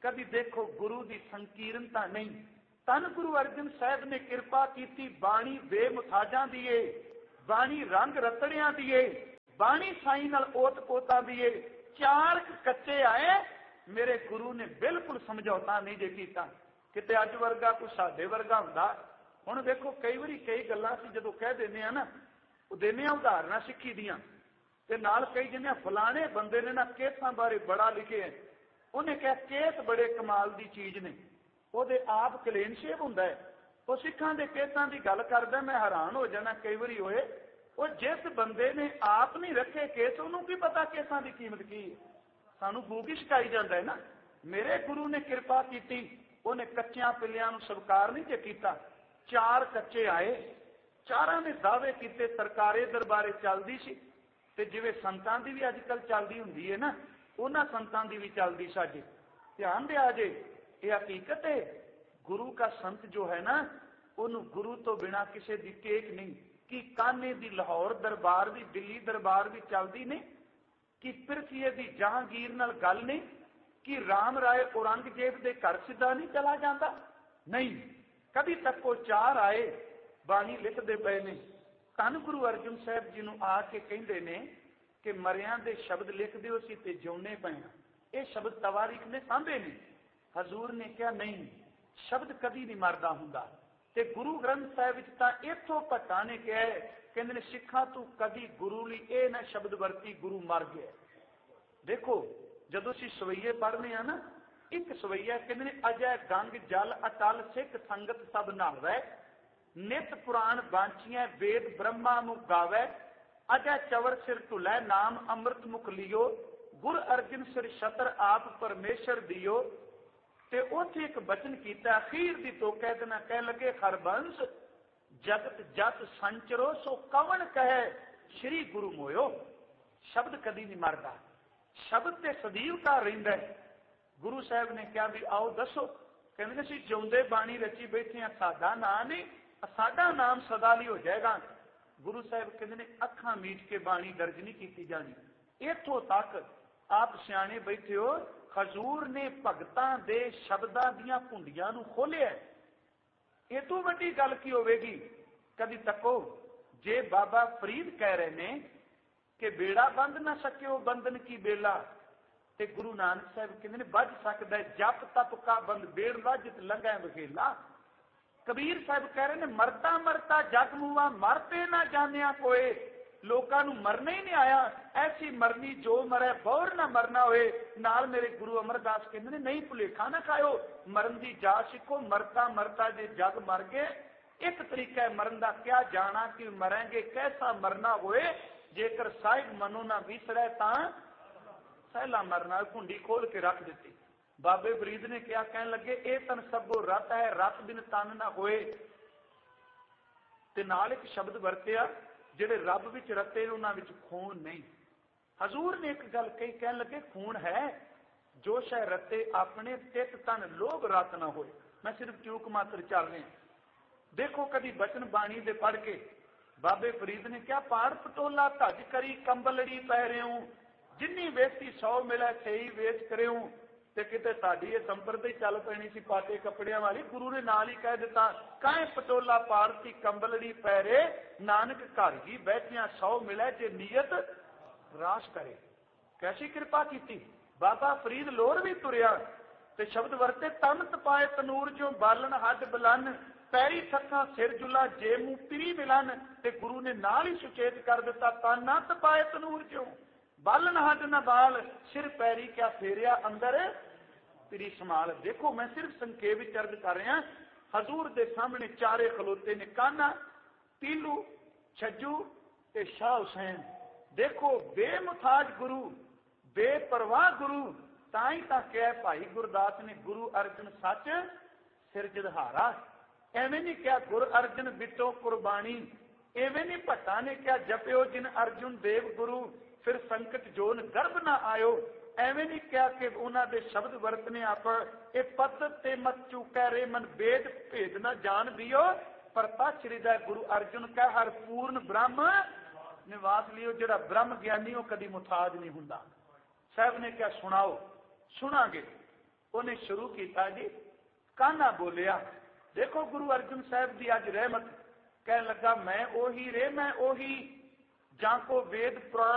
कभी देखो गुरु की संकीर्णता नहीं। तन गुरु अर्जन साहब ने कृपा की, बाणी बेमुथाजा दी है, बाणी रंग रतड़िया दी है, बाणी साई नाल ओत पोता दी है। चार कच्चे आए, मेरे गुरु ने बिल्कुल समझौता नहीं जे कीता। किते अज वर्गा कोई साडे वर्गा हुंदा। हुण देखो कई बारी कई गल्लां असीं जदों कह दिंदे आ ना, ਉਹ देने उदाहरण सिक्खी दियां ते नाल कई जिन्हें फलाने बंदे ने ना केसां बारे बड़ा लिखे है, उन्हें कहा केस बड़े कमाल दी चीज ने, ਉਹਦੇ आप क्लीन शेव हुंदा है। ਉਹ सिखां दे केसां दी गल करदा, मैं हैरान हो जाना कई बारी होए, ਉਹ जिस बंदे ने आप नहीं रखे केस, ਉਹਨੂੰ की पता केसां दी कीमत की है। सानू बूक ही सिखाई जाता है ना। मेरे गुरु ने कृपा की, उन्हें कच्चियां पिल्लियां नूं स्वीकार नहीं जे कीता। चार कच्चे आए, चारां ने दावे किए, सरकारे दरबारे चलदी सी ते जिवें संतां दी भी अजकल चलदी हुंदी है ना, उन्हां संतां दी भी चलदी साडे। ध्यान दिया जे, ये हकीकत है। गुरु का संत जो है ना, उन्होंने गुरु तो बिना किसी दी टेक नहीं। कि काने दी लाहौर दरबार भी, दिल्ली दरबार भी चलदी नहीं, कि पिरथीए दी जहांगीर नाल गल नहीं, कि राम राय औरंगजेब दे घर सीधा नहीं चला जाता नहीं। कभी तक वो चार आए, बाणी लिखते पे ने। धन गुरु अर्जन साहब जी नूं आके कहंदे ने कि मरियां दे शब्द लिख दिओ सी ते जिउणे पए आ। ये शब्द तवारीख ने सांभे ने। हजूर ने कहा नहीं, शब्द कभी नहीं मरदा हुंदा। ते गुरु ग्रंथ साहिब विच तां इथों भट्टा ने कहा है, कहंदे ने सिखा तू कभी गुरु लई ये ना शब्द वरती गुरु मर गया। देखो जदों असीं सवैये पढ़ने हैं ना, एक सवैया कहंदे ने अजय गंग जल अटल सिख संगत सब नावै, नित पुराण बांचियां वेद ब्रह्मा नूं गावै, अजय चवर सिर ढुलै नाम अमृत मुख लियो, गुर अर्जन सिर छतर आप परमेश्वर दियो। ते उत्थे एक बचन कीता अखीर दी तो कह देना, कह लगे हरबंस जगत जस संचरो सो कवन कहे श्री गुरु मोयो। शब्द कदी नहीं मरदा, शब्द ते सदैव का रहिंदा है। गुरु साहब ने कहा भी आओ दसो, कहंदे असीं जिउंदे बाणी रची बैठे हैं, साडा नाम नहीं, साडा नाम सदा ਲਈ हो जाएगा। गुरु साहब कहंदे ने अखां मीट के बाणी दर्ज नहीं की जानी। इथों तक आप सियाणे बैठे हो, हजूर ने भगतां दे शब्दां दीयां कुंडियां नूं खोलिया। ये तो वड्डी गल की होवेगी। कभी तको जे बाबा फरीद कह रहे ने कि बेड़ा बंद ना सकियो बंधन की बेला, ते गुरु नानक साहब कहंदे ने बज सकदा है जप तप का बंद बेड़ वाजित लंघै वखेला। कबीर साहब कह रहे ने मरता मरता जग मुआ मरते ना जानिया कोई, लोकां नूं मरना ही नहीं आया, ऐसी मरनी जो मरे बौर ना मरना होए। नाल मेरे गुरु अमरदास कहंदे ने नहीं भुलेखा ना खाओ, मरन दी जा सिखो, मरता मरता जे जग मर गए। एक तरीका है मरन दा, क्या जाना कि मरेंगे कैसा मरना होए, जेकर साहिब मनो ना विसरे तां सहला मरना। कुंडी खोल के रख दी। बाबे फरीद ने क्या कहन लगे, ए तन सबो रत है, रत बिन तन ना होए। ते नाल एक शब्द वरतिया, जिहड़े रब विच रते उन्हां विच खून नहीं। हजूर ने एक गल कही, कहन लगे खून है जो शह रते अपने तित तन लोभ रत ना होए। मैं सिर्फ चूक मात्र चल रहे। देखो कभी बचन बाणी दे पढ़ के बाबे फरीद ने क्या पाड़ पटोला धज करी कंबलड़ी पहरियो, जिन्नी वेसी सौ मिले सही वेच करियो। ते किते साडी ये संप्रदाय चल पैनी सी पाटे कपड़ियां वाली। गुरु ने नाल ही कह दिता, काहे पटोला पाड़ती कंबलड़ी पहरे, नानक घर ही बैठिया सौ मिले जे नीयत राश करे। कैसी कृपा की। बाबा फरीद लोर भी तुरिया ते शब्द वरते, तन तपाए तनूर जो बालन हद बलन, पैरी थक्का सिर जुला जे मुंह पिरी मिलन। ते गुरु ने नाल ही सुचेत कर दिता, तन ना तपाए तनूर जो बालन हद न बाल, सिर पैरी क्या फेरिया अंदर पिरी समाल। देखो मैं सिर्फ संकेत विच अर्ज कर रहा। हजूर दे सामने चारे खलोते ने, काना, पीलू, छज्जू ते शाह हुसैन। देखो बेमुथाज गुरु, बेपरवाह गुरु। ताई तां कहा भाई गुरदास ने, गुरु अर्जन सच सिर जदहारा। एवें नहीं क्या गुरु अर्जन बिटो कुर्बानी, एवें नहीं भट्टा ने क्या जपियो जिन अर्जुन देव गुरु, फिर संकट जोन गर्भ ना आयो। एवें नहीं क्या कि उन्हां दे शब्द वरतने आप ए पत ते मत चूकै रे मन वेद भेद ना जान दियो, पर तच हृदय गुरु अर्जुन का हर पूर्ण ब्रह्म निवास लियो। जिहड़ा ब्रह्म ज्ञानी हो कदी मुथाज नहीं हुंदा। साहब ने क्या सुनाओ, सुनांगे। ਉਹਨੇ ਸ਼ੁਰੂ ਕੀਤਾ ਜੀ। ਕਾਨਾ ਬੋਲਿਆ, ਦੇਖੋ ਗੁਰੂ ਅਰਜਨ ਸਾਹਿਬ ਦੀ ਅੱਜ ਰਹਿਮਤ। ਕਹਿਣ ਲੱਗਾ, ਮੈਂ ਉਹੀ ਰੇ, ਮੈਂ ਉਹੀ ਜਾਂ ਕੋ ਵੇਦ ਪੁਰਾਣ